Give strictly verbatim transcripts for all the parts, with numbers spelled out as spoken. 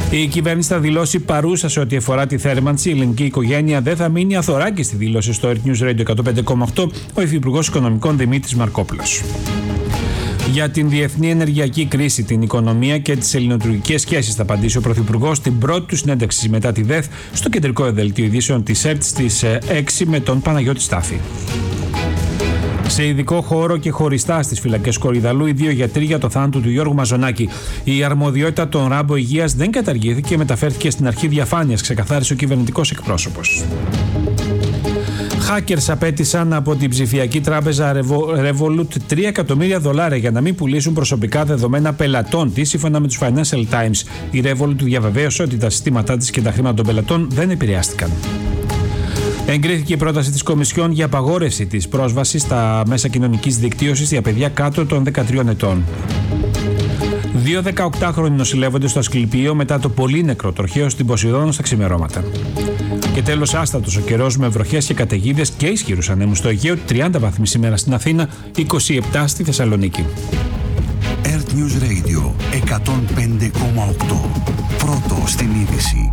Η κυβέρνηση θα δηλώσει παρούσα σε ό,τι αφορά τη θέρμανση. Η ελληνική οικογένεια δεν θα μείνει αθωράκιστη, δήλωσε στο Earth News Radio εκατόν πέντε κόμμα οκτώ ο Υφυπουργός Οικονομικών Δημήτρης Μαρκόπουλος. Για την διεθνή ενεργειακή κρίση, την οικονομία και τις ελληνοτουρκικές σχέσεις θα απαντήσει ο Πρωθυπουργός στην πρώτη του συνέντευξη μετά τη ΔΕΘ στο κεντρικό δελτίο ειδήσεων της ΕΡΤ στις έξι με τον Παναγιώτη Στάθη. Σε ειδικό χώρο και χωριστά στις φυλακές Κορυδαλού, οι δύο γιατροί για το θάνατο του Γιώργου Μαζονάκη. Η αρμοδιότητα των ράμπο υγείας δεν καταργήθηκε και μεταφέρθηκε στην αρχή διαφάνειας, ξεκαθάρισε ο κυβερνητικός εκπρόσωπος. Hackers απέτησαν από την ψηφιακή τράπεζα Revolut τρία εκατομμύρια δολάρια για να μην πουλήσουν προσωπικά δεδομένα πελατών της, σύμφωνα με τους Financial Times. Η Revolut διαβεβαίωσε ότι τα συστήματά της και τα χρήματα των πελατών δεν επηρεάστηκαν. Εγκρίθηκε η πρόταση της Κομισιόν για απαγόρευση της πρόσβασης στα μέσα κοινωνικής δικτύωσης για παιδιά κάτω των δεκατριών ετών. Δύο δεκαοκτάχρονοι νοσηλεύονται στο Ασκληπείο μετά το πολύ νεκρό τροχαίο στην Ποσειδώνα στα ξημερώματα. Και τέλος, άστατος ο καιρός με βροχές και καταιγίδες και ισχυρούς ανέμους στο Αιγαίο, τριάντα βαθμοί σήμερα στην Αθήνα, είκοσι επτά στη Θεσσαλονίκη. Earth News Radio εκατόν πέντε κόμμα οκτώ. Πρώτο στην είδηση.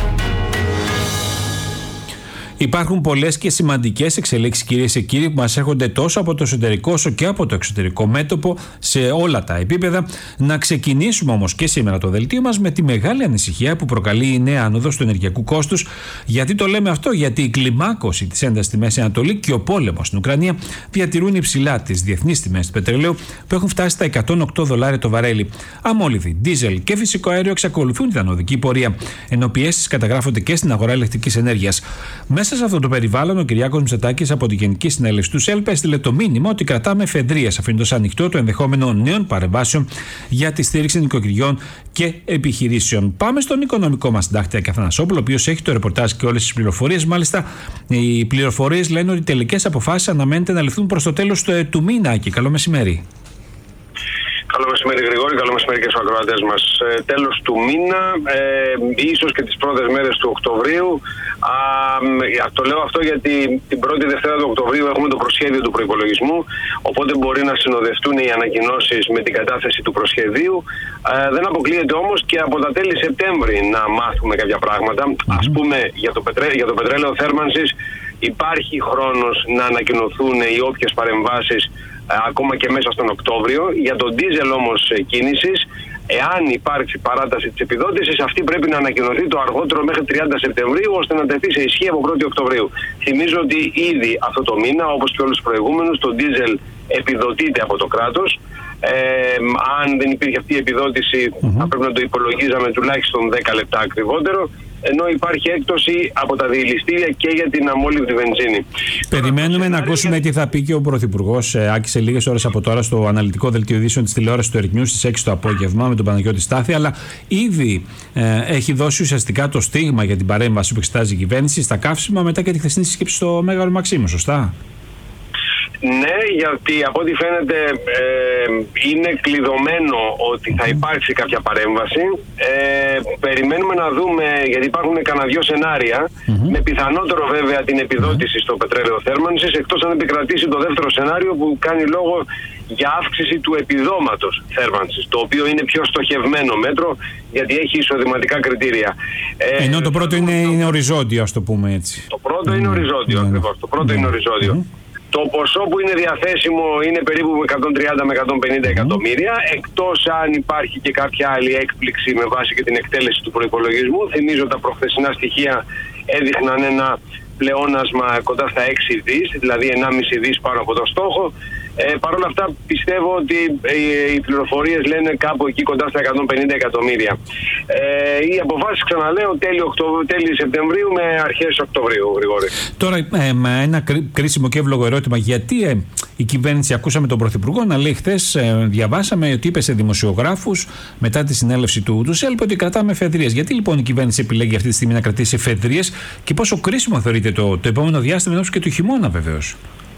Υπάρχουν πολλές και σημαντικές εξελίξεις, κυρίες και κύριοι, που μας έρχονται τόσο από το εσωτερικό όσο και από το εξωτερικό μέτωπο σε όλα τα επίπεδα. Να ξεκινήσουμε όμως και σήμερα το δελτίο μας με τη μεγάλη ανησυχία που προκαλεί η νέα άνοδος του ενεργειακού κόστους. Γιατί το λέμε αυτό? Γιατί η κλιμάκωση της έντασης στη Μέση Ανατολή και ο πόλεμος στην Ουκρανία διατηρούν υψηλά τις διεθνείς τιμές του πετρελαίου που έχουν φτάσει στα εκατόν οκτώ δολάρια το βαρέλι. Αμόλυβη, ντίζελ και φυσικό αέριο εξακολουθούν την ανωδική πορεία, ενώ πιέσεις καταγράφονται και στην αγορά ηλεκτρικής ενέργειας. Μέσα σε αυτό το περιβάλλον, ο Κυριάκος Μητσοτάκης από τη Γενική Συνέλευση του ΣΕΛΠ έστειλε το μήνυμα ότι κρατάμε εφεδρείες, αφήνοντας ανοιχτό το ενδεχόμενο νέων παρεμβάσεων για τη στήριξη νοικοκυριών και επιχειρήσεων. Πάμε στον οικονομικό μας συντάκτη Άκη Αθανασόπουλο, ο οποίος έχει το ρεπορτάζ και όλες τις πληροφορίες. Μάλιστα, οι πληροφορίες λένε ότι οι τελικές αποφάσεις αναμένεται να ληφθούν προς το τέλος του, του μήνα. Άκη, καλό μεσημέρι. Καλό μεσημέρι, Γρηγόρη. Καλό μεσημέρι και στους ακροατές μας. Ε, τέλος του μήνα, ε, ίσως και τις πρώτες μέρες του Οκτωβρίου. Α, το λέω αυτό γιατί την πρώτη Δευτέρα του Οκτωβρίου έχουμε το προσχέδιο του προϋπολογισμού. Οπότε μπορεί να συνοδευτούν οι ανακοινώσεις με την κατάθεση του προσχεδίου. Ε, δεν αποκλείεται όμως και από τα τέλη Σεπτέμβρη να μάθουμε κάποια πράγματα. Mm-hmm. Ας πούμε, για το, πετρέ, για το πετρέλαιο θέρμανσης υπάρχει χρόνος να ανακοινωθούν οι όποιες παρεμβάσεις ακόμα και μέσα στον Οκτώβριο. Για τον ντίζελ όμως κίνησης, εάν υπάρξει παράταση της επιδότησης, αυτή πρέπει να ανακοινωθεί το αργότερο μέχρι τριάντα Σεπτεμβρίου, ώστε να τεθεί σε ισχύ από πρώτη Οκτωβρίου. Θυμίζω ότι ήδη αυτό το μήνα, όπως και όλους τους προηγούμενους, το ντίζελ επιδοτείται από το κράτος. Ε, αν δεν υπήρχε αυτή η επιδότηση, mm-hmm. θα πρέπει να το υπολογίζαμε τουλάχιστον δέκα λεπτά ακριβότερο. Ενώ υπάρχει έκπτωση από τα διελιστήρια και για την αμόλυβδη βενζίνη. Περιμένουμε να ακούσουμε τι θα πει και ο Πρωθυπουργός Άκη σε λίγες ώρες από τώρα στο αναλυτικό δελτίο ειδήσεων της τηλεόρασης του Earth News στις έξι το απόγευμα με τον Παναγιώτη Στάθη. Αλλά ήδη ε, έχει δώσει ουσιαστικά το στίγμα για την παρέμβαση που εξετάζει η κυβέρνηση στα καύσιμα μετά και τη χθεσινή σύσκεψη στο Μέγαρο Μαξίμου, σωστά? Ναι, γιατί από ό,τι φαίνεται ε, είναι κλειδωμένο ότι θα υπάρξει κάποια παρέμβαση. Ε, περιμένουμε να δούμε, γιατί υπάρχουν κανένα δυο σενάρια, mm-hmm. με πιθανότερο βέβαια την επιδότηση στο πετρέλαιο θέρμανσης, εκτός αν επικρατήσει το δεύτερο σενάριο που κάνει λόγο για αύξηση του επιδόματος θέρμανσης, το οποίο είναι πιο στοχευμένο μέτρο γιατί έχει εισοδηματικά κριτήρια. Ε, Ενώ το πρώτο είναι, είναι οριζόντιο, ας το πούμε έτσι. Το πρώτο mm-hmm. είναι οριζόντιο, mm-hmm. ακριβώς. Το πρώτο mm-hmm. είναι οριζόντιο. Mm-hmm. Το ποσό που είναι διαθέσιμο είναι περίπου εκατόν τριάντα με εκατόν πενήντα mm. εκατομμύρια, εκτός αν υπάρχει και κάποια άλλη έκπληξη με βάση και την εκτέλεση του προϋπολογισμού. Θυμίζω τα προχθεσινά στοιχεία έδειχναν ένα πλεόνασμα κοντά στα έξι δις, δηλαδή ενάμιση δις πάνω από το στόχο. Ε, Παρ' όλα αυτά πιστεύω ότι ε, οι πληροφορίες λένε κάπου εκεί κοντά στα εκατόν πενήντα εκατομμύρια. Ε, οι αποφάσεις, ξαναλέω, τέλη, Οκτωβ... τέλη Σεπτεμβρίου με αρχές Οκτωβρίου, Γρηγόρη. Τώρα ε, με ένα κρίσιμο και εύλογο ερώτημα, γιατί ε, η κυβέρνηση, ακούσαμε τον Πρωθυπουργό να λέει χθες, ε, διαβάσαμε ότι είπε σε δημοσιογράφους μετά τη συνέλευση του, του ΣΕΛΠ ότι κρατάμε εφεδρείες. Γιατί λοιπόν η κυβέρνηση επιλέγει αυτή τη στιγμή να κρατήσει εφεδρείες και πόσο κρίσιμο θεωρείται το, το επόμενο διάστημα, ενώ και του χειμώνα βεβαίως?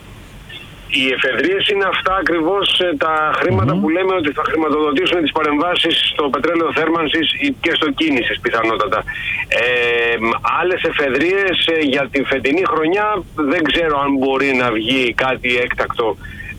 Οι εφεδρείες είναι αυτά ακριβώς τα χρήματα mm-hmm. που λέμε ότι θα χρηματοδοτήσουν τις παρεμβάσεις στο πετρέλαιο θέρμανσης και στο κίνησης πιθανότατα. Ε, άλλες εφεδρείες για την φετινή χρονιά δεν ξέρω αν μπορεί να βγει κάτι έκτακτο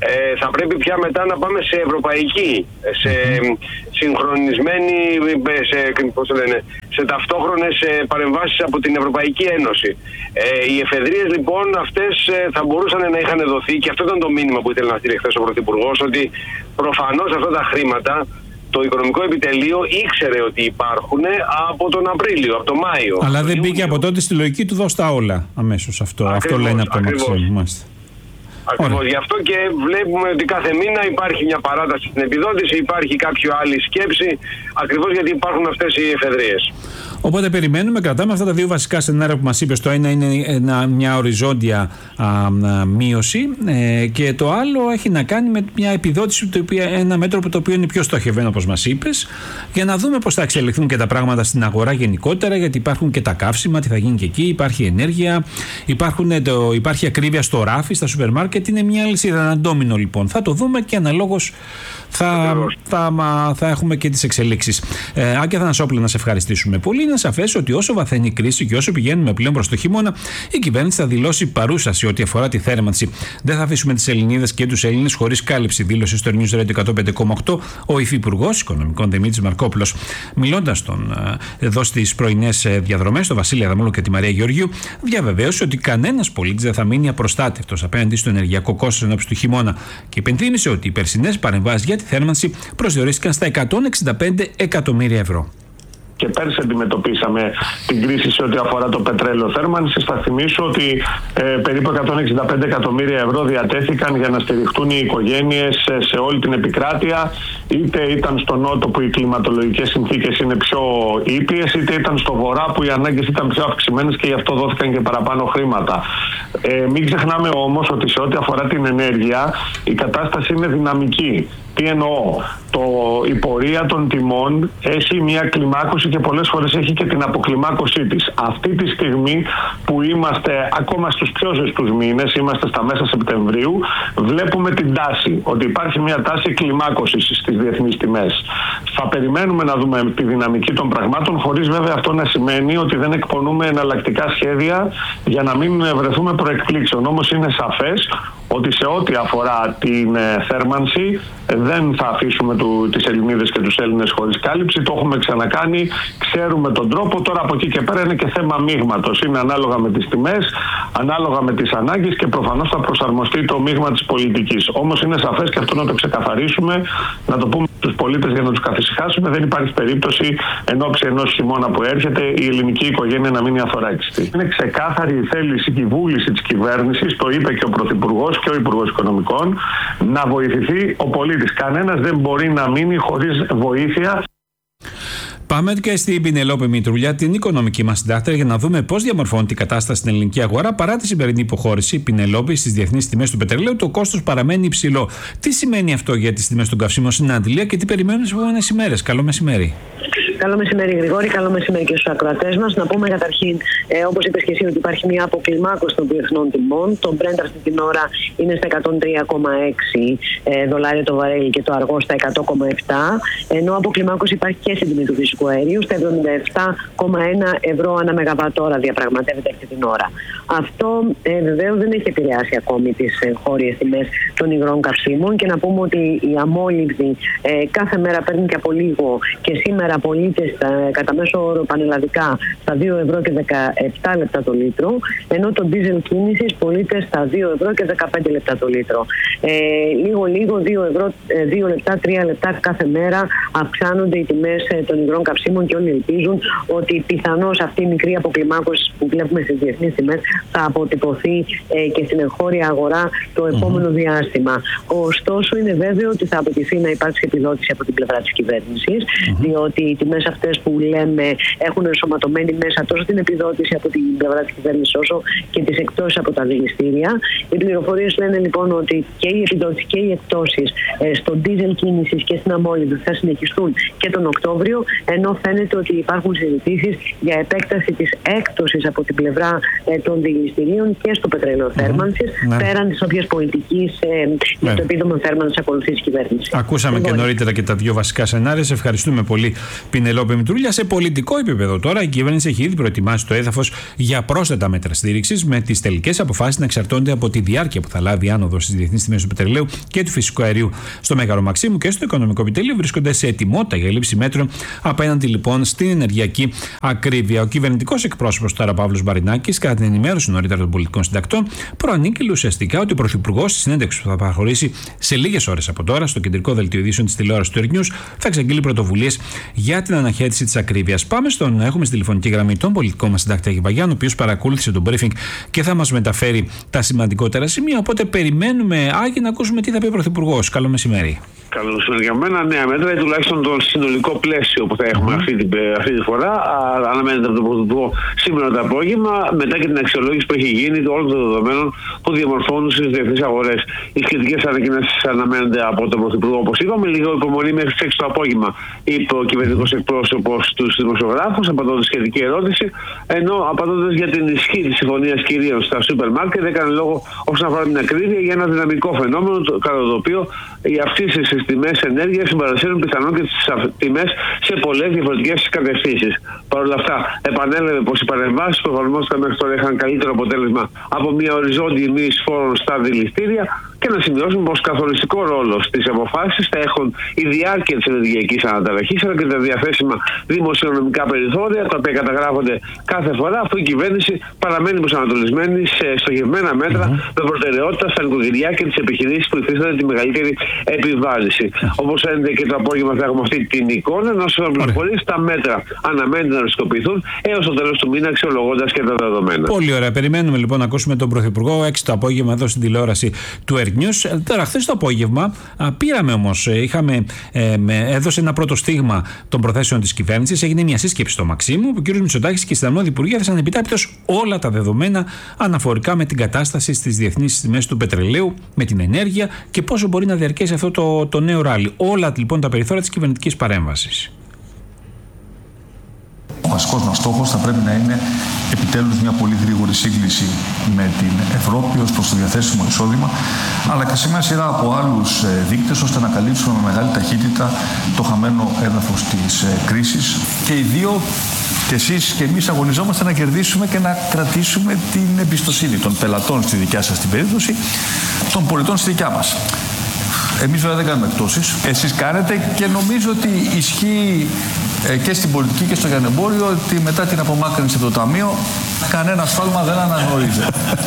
Ε, θα πρέπει πια μετά να πάμε σε ευρωπαϊκή, σε συγχρονισμένη, σε, πώς το λένε, σε ταυτόχρονες παρεμβάσεις από την Ευρωπαϊκή Ένωση. Ε, οι εφεδρείες λοιπόν αυτές θα μπορούσαν να είχαν δοθεί, και αυτό ήταν το μήνυμα που ήθελε να στείλει χθες ο Πρωθυπουργός, ότι προφανώς αυτά τα χρήματα το Οικονομικό Επιτελείο ήξερε ότι υπάρχουν από τον Απρίλιο, από τον Μάιο. Αλλά δεν μπήκε από τότε στη λογική του δώσ' τα όλα αμέσως αυτό. Ακριβώς, αυτό λένε από το Μαξίμου. Ακριβώς. Γι' αυτό και βλέπουμε ότι κάθε μήνα υπάρχει μια παράταση στην επιδότηση, υπάρχει κάποια άλλη σκέψη, ακριβώς γιατί υπάρχουν αυτές οι εφεδρείες. Οπότε περιμένουμε, κρατάμε αυτά τα δύο βασικά σενάρια που μας είπες. Το ένα είναι ένα, μια οριζόντια α, α, μείωση ε, και το άλλο έχει να κάνει με μια επιδότηση, το οποίο, ένα μέτρο που το οποίο είναι πιο στοχευμένο, όπως μας είπες, για να δούμε πώς θα εξελιχθούν και τα πράγματα στην αγορά γενικότερα, γιατί υπάρχουν και τα καύσιμα, τι θα γίνει και εκεί, υπάρχει ενέργεια, υπάρχουν, το, υπάρχει ακρίβεια στο ράφι, στα σούπερ μάρκετ, είναι μια αλυσίδα, ένα ντόμινο λοιπόν. Θα το δούμε και αναλόγως θα, θα, θα, θα έχουμε και τις εξελίξεις. Ε, Άκη Αθανασόπουλε, να σε ευχαριστήσουμε πολύ. Είναι σαφές ότι όσο βαθαίνει η κρίση και όσο πηγαίνουμε πλέον προς το χειμώνα, η κυβέρνηση θα δηλώσει παρούσταση ό,τι αφορά τη θέρμανση. Δεν θα αφήσουμε τις Ελληνίδες και τους Έλληνες χωρίς κάλυψη, δήλωσε στο News Radio εκατόν πέντε κόμμα οκτώ ο Υφυπουργός Οικονομικών Δημήτρης Μαρκόπουλος. Μιλώντας τον εδώ στις πρωινές διαδρομές, τον Βασίλη Αδαμόλο και τη Μαρία Γεωργίου, διαβεβαίωσε ότι κανένας πολίτης δεν θα μείνει απροστάτευτος απέναντι στο ενεργειακό κόστος ενόψει του χειμώνα και υπενθύμησε ότι οι περσινές παρεμβάσεις για τη θέρμανση προσδιορίστηκαν στα εκατόν εξήντα πέντε εκατομμύρια ευρώ. Και πέρσι αντιμετωπίσαμε την κρίση σε ό,τι αφορά το πετρέλαιο θέρμανσης. Θα θυμίσω ότι ε, περίπου εκατόν εξήντα πέντε εκατομμύρια ευρώ διατέθηκαν για να στηριχτούν οι οικογένειες σε, σε όλη την επικράτεια. Είτε ήταν στο νότο που οι κλιματολογικές συνθήκες είναι πιο ήπιες, είτε ήταν στο βορρά που οι ανάγκες ήταν πιο αυξημένες και γι' αυτό δόθηκαν και παραπάνω χρήματα. Ε, μην ξεχνάμε όμως ότι σε ό,τι αφορά την ενέργεια η κατάσταση είναι δυναμική. Τι εννοώ? Το, η πορεία των τιμών έχει μια κλιμάκωση και πολλές φορές έχει και την αποκλιμάκωσή της. Αυτή τη στιγμή που είμαστε ακόμα στους πιο ζεστούς μήνες, είμαστε στα μέσα Σεπτεμβρίου, βλέπουμε την τάση, ότι υπάρχει μια τάση κλιμάκωσης στις διεθνείς τιμές. Θα περιμένουμε να δούμε τη δυναμική των πραγμάτων, χωρίς βέβαια αυτό να σημαίνει ότι δεν εκπονούμε εναλλακτικά σχέδια για να μην βρεθούμε προεκπλήξεων. Όμως είναι σαφές ότι σε ό,τι αφορά την ε, θέρμανση ε, δεν θα αφήσουμε του, τις Ελληνίδες και τους Έλληνες χωρίς κάλυψη. Το έχουμε ξανακάνει, ξέρουμε τον τρόπο. Τώρα από εκεί και πέρα είναι και θέμα μείγματος. Είναι ανάλογα με τις τιμές, ανάλογα με τις ανάγκες και προφανώς θα προσαρμοστεί το μείγμα της πολιτικής. Όμως είναι σαφές και αυτό να το ξεκαθαρίσουμε, να το πούμε στους πολίτες για να τους καθησυχάσουμε. Δεν υπάρχει περίπτωση εν ώψη ενός χειμώνα που έρχεται η ελληνική οικογένεια να μείνει αθωράκιστη. Είναι ξεκάθαρη η θέληση και η βούληση της κυβέρνησης, το είπε και ο Πρωθυπουργός και ο Υπουργός Οικονομικών, να βοηθηθεί ο πολίτης. Κανένας δεν μπορεί να μείνει χωρίς βοήθεια. Πάμε και στην Πινελόπη Μητρουλιά, την οικονομική μας συντάκτρια, για να δούμε πώς διαμορφώνεται η κατάσταση στην ελληνική αγορά παρά τη σημερινή υποχώρηση. Πινελόπη, στις διεθνείς τιμές του πετρελαίου, το κόστος παραμένει υψηλό. Τι σημαίνει αυτό για τις τιμές των καυσίμων στην Αντλία και τι περιμένουμε τις επόμενες ημέρες? Καλό μεσημέρι. Καλό μεσημέρι, Γρηγόρη. Καλό μεσημέρι και στους ακροατές μας. Να πούμε καταρχήν, ε, όπως είπες και εσύ, ότι υπάρχει μια αποκλιμάκωση των διεθνών τιμών. Το Brent αυτή την ώρα είναι στα εκατόν τρία κόμμα έξι ε, δολάρια το βαρέλι και το αργό στα εκατό κόμμα επτά. Ενώ αποκλιμάκωση υπάρχει και στην τιμή του φυσικού αερίου, στα εβδομήντα επτά κόμμα ένα ευρώ ανά μεγαβατόρα διαπραγματεύεται αυτή την ώρα. Αυτό ε, βεβαίως δεν έχει επηρεάσει ακόμη τις ε, χώριες τιμές των υγρών καυσίμων. Και να πούμε ότι η αμόλυβδη ε, κάθε μέρα παίρνει και από λίγο και σήμερα πολύ κατά μέσο όρο πανελλαδικά στα δύο ευρώ και δεκαεπτά λεπτά το λίτρο, ενώ το ντίζελ κίνησης πωλείται στα δύο ευρώ και δεκαπέντε λεπτά το λίτρο. Ε, λίγο λίγο, δύο ευρώ, δύο λεπτά, τρία λεπτά κάθε μέρα αυξάνονται οι τιμές των υγρών καυσίμων και όλοι ελπίζουν ότι πιθανώς αυτή η μικρή αποκλιμάκωση που βλέπουμε στις διεθνείς τιμές θα αποτυπωθεί ε, και στην εγχώρια αγορά το επόμενο mm-hmm. διάστημα. Ωστόσο, είναι βέβαιο ότι θα απαιτηθεί να υπάρξει επιδότηση από την πλευρά της κυβέρνησης, mm-hmm. διότι οι τιμές αυτές που λέμε έχουν ενσωματωμένη μέσα τόσο την επιδότηση από την πλευρά της κυβέρνησης όσο και τις εκτόσεις από τα δηληστήρια. Οι πληροφορίες λένε λοιπόν ότι και οι επιδότησεις και οι εκτόσεις ε, στο ντίζελ κίνησης και στην αμόλυβδη θα συνεχιστούν και τον Οκτώβριο, ενώ φαίνεται ότι υπάρχουν συζητήσεις για επέκταση της έκπτωσης από την πλευρά ε, των δηληστηρίων και στο πετρέλαιο mm-hmm. θέρμανσης, ναι. πέραν της όποιας πολιτικής ε, ναι. για το επίδομα θέρμανσης ακολουθεί η κυβέρνηση. Ακούσαμε λοιπόν και νωρίτερα και τα δύο βασικά σενάρια. Σε ευχαριστούμε πολύ. Πινελόπη Μητρούλια. Σε πολιτικό επίπεδο τώρα, η κυβέρνηση έχει ήδη προετοιμάσει το έδαφος για πρόσθετα μέτρα στήριξης, με τις τελικές αποφάσεις να εξαρτώνται από τη διάρκεια που θα λάβει η άνοδος στις διεθνείς τιμές του πετρελαίου και του φυσικού αερίου. Στο Μέγαρο Μαξίμου και στο Οικονομικό Επιτελείο βρίσκονται σε ετοιμότητα για λήψη μέτρων απέναντι λοιπόν στην ενεργειακή ακρίβεια. Ο κυβερνητικός εκπρόσωπος τώρα, Παύλος Μπαρινάκης, κατά την ενημέρωση νωρίτερα των πολιτικών συντακτών, προανήγγειλε ουσιαστικά ότι ο Πρωθυπουργός στη συνέντευξη που θα παραχωρήσει σε λίγες ώρες από τώρα στο κεντρικό δελτίο ειδήσεων της τηλεόρασης του Ερνιούς θα εξαγγείλει πρωτοβουλίες για την αναχέτηση της ακρίβειας. Πάμε στον. Έχουμε στη τηλεφωνική γραμμή τον πολιτικό μας συντάκτη Άκη Βαγιάννου, ο οποίος παρακολούθησε τον briefing και θα μας μεταφέρει τα σημαντικότερα σημεία. Οπότε περιμένουμε, Άκη, να ακούσουμε τι θα πει ο Πρωθυπουργός. Καλό μεσημέρι. Καλό μεσημέρι για μένα. Νέα μέτρα ή τουλάχιστον το συνολικό πλαίσιο που θα έχουμε mm. αυτή, την, αυτή τη φορά. Α, αναμένεται από τον Πρωθυπουργό σήμερα το απόγευμα, μετά και την αξιολόγηση που έχει γίνει όλων των δεδομένων που διαμορφώνουν στις διεθνείς αγορές. Οι σχετικές ανακοινώσεις αναμένονται από τον Πρωθυπουργό, όπως είπαμε, λίγο υπομονή μέχρι τις έξι το απόγευμα, είπε ο κυβερνητικός εκπρόσωπος στους δημοσιογράφους, απαντώντας σχετική ερώτηση, ενώ απαντώντας για την ισχύ της συμφωνίας κυρίως στα σούπερ μάρκετ, έκανε λόγο όσον αφορά την ακρίβεια για ένα δυναμικό φαινόμενο, κατά το οποίο οι αυξήσεις στις τιμές ενέργειας συμπαρασύρουν πιθανόν και τις τιμές σε πολλές διαφορετικές κατευθύνσεις. Παρ' όλα αυτά, επανέλαβε πως οι παρεμβάσεις που εφαρμόστηκαν μέχρι τώρα είχαν καλύτερο αποτέλεσμα από μια οριζόντια μείωση φόρων στα δηληστήρια και να σημειώσουμε πως καθοριστικό ρόλο στις αποφάσεις θα έχουν η διάρκεια της ενεργειακής αναταραχής αλλά και τα διαθέσιμα δημοσιονομικά περιθώρια, τα οποία καταγράφονται κάθε φορά, αφού η κυβέρνηση παραμένει προσανατολισμένη σε στοχευμένα μέτρα mm-hmm. με προτεραιότητα στα νοικοκυριά και τις επιχειρήσεις που υφίστανται τη μεγαλύτερη επιβάρυνση. Όπως φαίνεται και το απόγευμα θα έχουμε αυτή την εικόνα, ενώ σε πληροφορίες τα μέτρα αναμένεται να οριστικοποιηθούν έως το τέλος του μήνα, αξιολογώντας και τα δεδομένα. Πολύ ωραία. Περιμένουμε λοιπόν να ακούσουμε τον Πρωθυπουργό έξι το απόγευμα εδώ στην τηλεόραση του Air News. Τώρα, χθες το απόγευμα α, πήραμε όμως, είχαμε, ε, με, έδωσε ένα πρώτο στίγμα των προθέσεων της κυβέρνησης. Έγινε μια σύσκεψη στο Μαξίμου, που ο κ. Μητσοτάκης και η Συναρμόδια Υπουργεία έθεσαν επιτάπητος όλα τα δεδομένα αναφορικά με την κατάσταση στις διεθνείς τιμές του πετρελαίου, με την ενέργεια και πόσο μπορεί να διαρκέσει αυτό το, το νέο ράλι. Όλα λοιπόν τα περιθώρια της κυβερνητικής παρέμβασης. Ο βασικός μας στόχος θα πρέπει να είναι επιτέλους μια πολύ γρήγορη σύγκληση με την Ευρώπη ως προς το διαθέσιμο εισόδημα, αλλά και σε μια σειρά από άλλους δείκτες, ώστε να καλύψουμε με μεγάλη ταχύτητα το χαμένο έδαφος της κρίσης. Και οι δύο, και εσείς και εμείς, αγωνιζόμαστε να κερδίσουμε και να κρατήσουμε την εμπιστοσύνη των πελατών στη δικιά σας την περίπτωση, των πολιτών στη δικιά μας. Εμείς βέβαια δεν κάνουμε εκτόσεις. Εσείς κάνετε, και νομίζω ότι ισχύει ε, και στην πολιτική και στο λιανεμπόριο ότι μετά την απομάκρυνση από το Ταμείο κανένα σφάλμα δεν αναγνωρίζεται.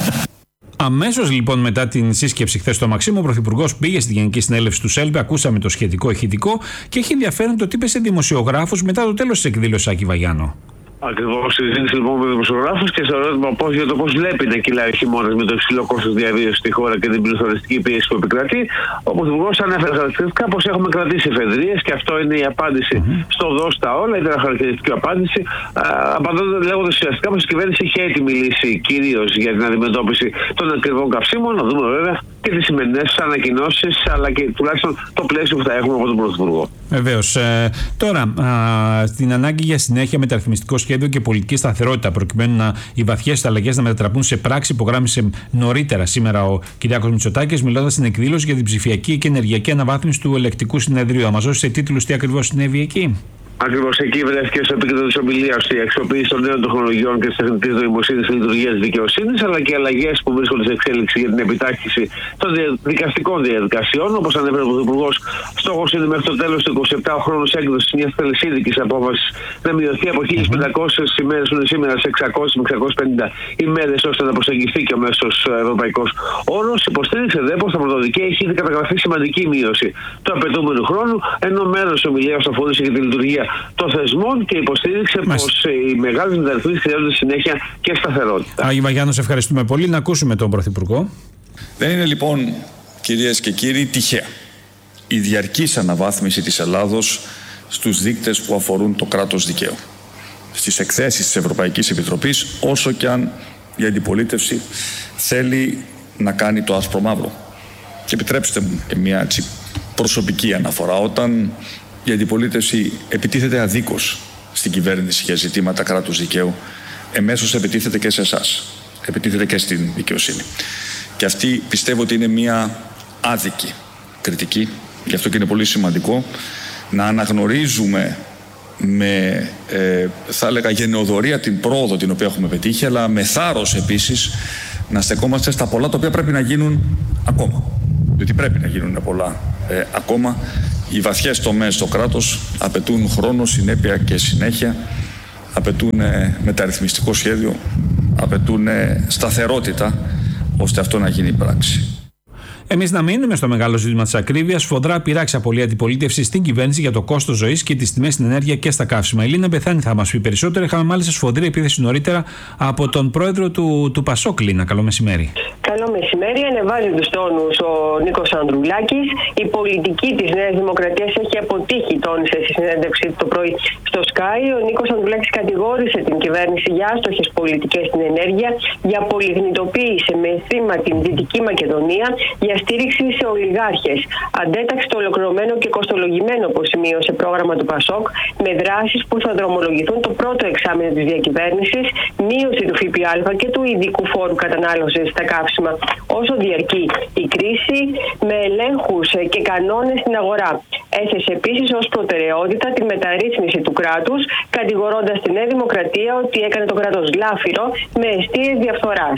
Αμέσως λοιπόν μετά την σύσκεψη χθες στο Μαξίμου, ο Πρωθυπουργός πήγε στη Γενική Συνέλευση του ΣΕΛΠΕ, ακούσαμε το σχετικό ηχητικό και έχει ενδιαφέρον το τι είπε σε δημοσιογράφους μετά το τέλος της εκδήλωσης, Άκη Βαγιάννου. Ακριβώς, συζήτηση λοιπόν με δημοσιογράφους και στο ερώτημα πώς, για το πώς βλέπει να κυλάει ο χειμώνας με το υψηλό κόστος διαβίωσης στη χώρα και την πληθωριστική πίεση που επικρατεί. Ο Πρωθυπουργός ανέφερε χαρακτηριστικά πως έχουμε κρατήσει εφεδρείες και αυτό είναι η απάντηση mm-hmm. στο δώστα όλα. Ήταν χαρακτηριστική απάντηση. Απαντώντας, λέγοντας ουσιαστικά πως η κυβέρνηση είχε έτοιμη λύση κυρίως για την αντιμετώπιση των ακριβών καυσίμων. Να δούμε βέβαια και τις σημερινές ανακοινώσεις, αλλά και τουλάχιστον το πλαίσιο που θα έχουμε από τον Πρωθυπουργό. Βεβαίως. Ε, τώρα, α, στην ανάγκη για συνέχεια μεταρρυθμιστικό σχέδιο και πολιτική σταθερότητα, προκειμένου να, οι βαθιές αλλαγές να μετατραπούν σε πράξη, υπογράμμισε νωρίτερα σήμερα ο Κυριάκος Μητσοτάκης, μιλώντας στην εκδήλωση για την ψηφιακή και ενεργειακή αναβάθμιση του Ελεκτικού Συνεδρίου. Θα μας δώσει σε τίτλους τι ακριβώς συνέβη εκεί. Ακριβώς εκεί βρέθηκε στο επίκεντρο της ομιλίας η αξιοποίηση των νέων τεχνολογιών και της τεχνητής νοημοσύνης στη λειτουργία της δικαιοσύνης, αλλά και αλλαγές που βρίσκονται σε εξέλιξη για την επιτάχυνση των δικαστικών διαδικασιών. Όπως ανέφερε ο Πρωθυπουργός, στόχος είναι μέχρι το τέλος του είκοσι επτά ο χρόνος έκδοσης μιας τελεσίδικης απόφασης να μειωθεί από χίλιες πεντακόσιες ημέρες που είναι σήμερα σε εξακόσιες με εξακόσιες πενήντα ημέρες, ώστε να προσεγγιστεί και ο μέσος ευρωπαϊκός όρος. Υποστήριξε δε πως τα πρωτοδικαία έχει ήδη καταγραφεί σημαντική μείωση του απαιτούμενου χρόνου, ενώ μέρος της ομιλίας αφορούσε για τη λειτουργία των θεσμών και υποστήριξε πως οι μεγάλες μεταρρυθμίσεις χρειάζονται συνέχεια και σταθερότητα. Άγη Βαγιάννου, σε ευχαριστούμε πολύ. Να ακούσουμε τον Πρωθυπουργό. Δεν είναι λοιπόν, κυρίες και κύριοι, τυχαία η διαρκής αναβάθμιση της Ελλάδος στους δείκτες που αφορούν το κράτος δικαίου, στις εκθέσεις της Ευρωπαϊκής Επιτροπής, όσο και αν η αντιπολίτευση θέλει να κάνει το άσπρο μαύρο. Και επιτρέψτε μου και μια έτσι προσωπική αναφορά. Όταν η αντιπολίτευση επιτίθεται αδίκως στην κυβέρνηση για ζητήματα κράτους δικαίου, εμέσως επιτίθεται και σε εσάς. Επιτίθεται και στην δικαιοσύνη. Και αυτή πιστεύω ότι είναι μια άδικη κριτική. Γι' αυτό και είναι πολύ σημαντικό να αναγνωρίζουμε με, ε, θα έλεγα, γενεοδορία την πρόοδο την οποία έχουμε πετύχει, αλλά με θάρρος επίσης να στεκόμαστε στα πολλά τα οποία πρέπει να γίνουν ακόμα. Διότι πρέπει να γίνουν πολλά ε, ακόμα. Οι βαθιές τομές στο κράτος απαιτούν χρόνο, συνέπεια και συνέχεια, απαιτούν ε, μεταρρυθμιστικό σχέδιο, απαιτούν ε, σταθερότητα, ώστε αυτό να γίνει πράξη. Εμείς να μείνουμε στο μεγάλο ζήτημα της ακρίβειας. Σφοδρά πειράξει απολύει αντιπολίτευση στην κυβέρνηση για το κόστος ζωής και τις τιμές στην ενέργεια και στα καύσιμα. Η Λίνα Μπεθάνη θα μας πει περισσότερο. Είχαμε μάλιστα σφοδρή επίθεση νωρίτερα από τον πρόεδρο του, του Πασόκ. Λίνα, καλό μεσημέρι. Καλό μεσημέρι. Ανεβάζει τους τόνους ο Νίκος Ανδρουλάκης. Η πολιτική της Νέας Δημοκρατίας έχει αποτύχει, τόνισε στη συνέντευξή του το πρωί στο Sky. Ο Νίκος Ανδρουλάκης κατηγόρησε την κυβέρνηση για άστοχες πολιτικές στην ενέργεια, για πολυγνητοποίηση με θύμα την Δυτική Μακεδονία, για στήριξη σε ολιγάρχες. Αντέταξε το ολοκληρωμένο και κοστολογημένο, όπως σημείωσε, πρόγραμμα του Πασόκ, με δράσεις που θα δρομολογηθούν το πρώτο εξάμηνο της διακυβέρνησης, μείωση του ΦΠΑ και του ειδικού φόρου κατανάλωσης στα καύσιμα όσο διαρκεί η κρίση, με ελέγχους και κανόνες στην αγορά. Έθεσε επίσης ως προτεραιότητα τη μεταρρύθμιση του κράτους, κατηγορώντας τη Νέα Δημοκρατία ότι έκανε το κράτος λάφυρο με εστίες διαφθοράς.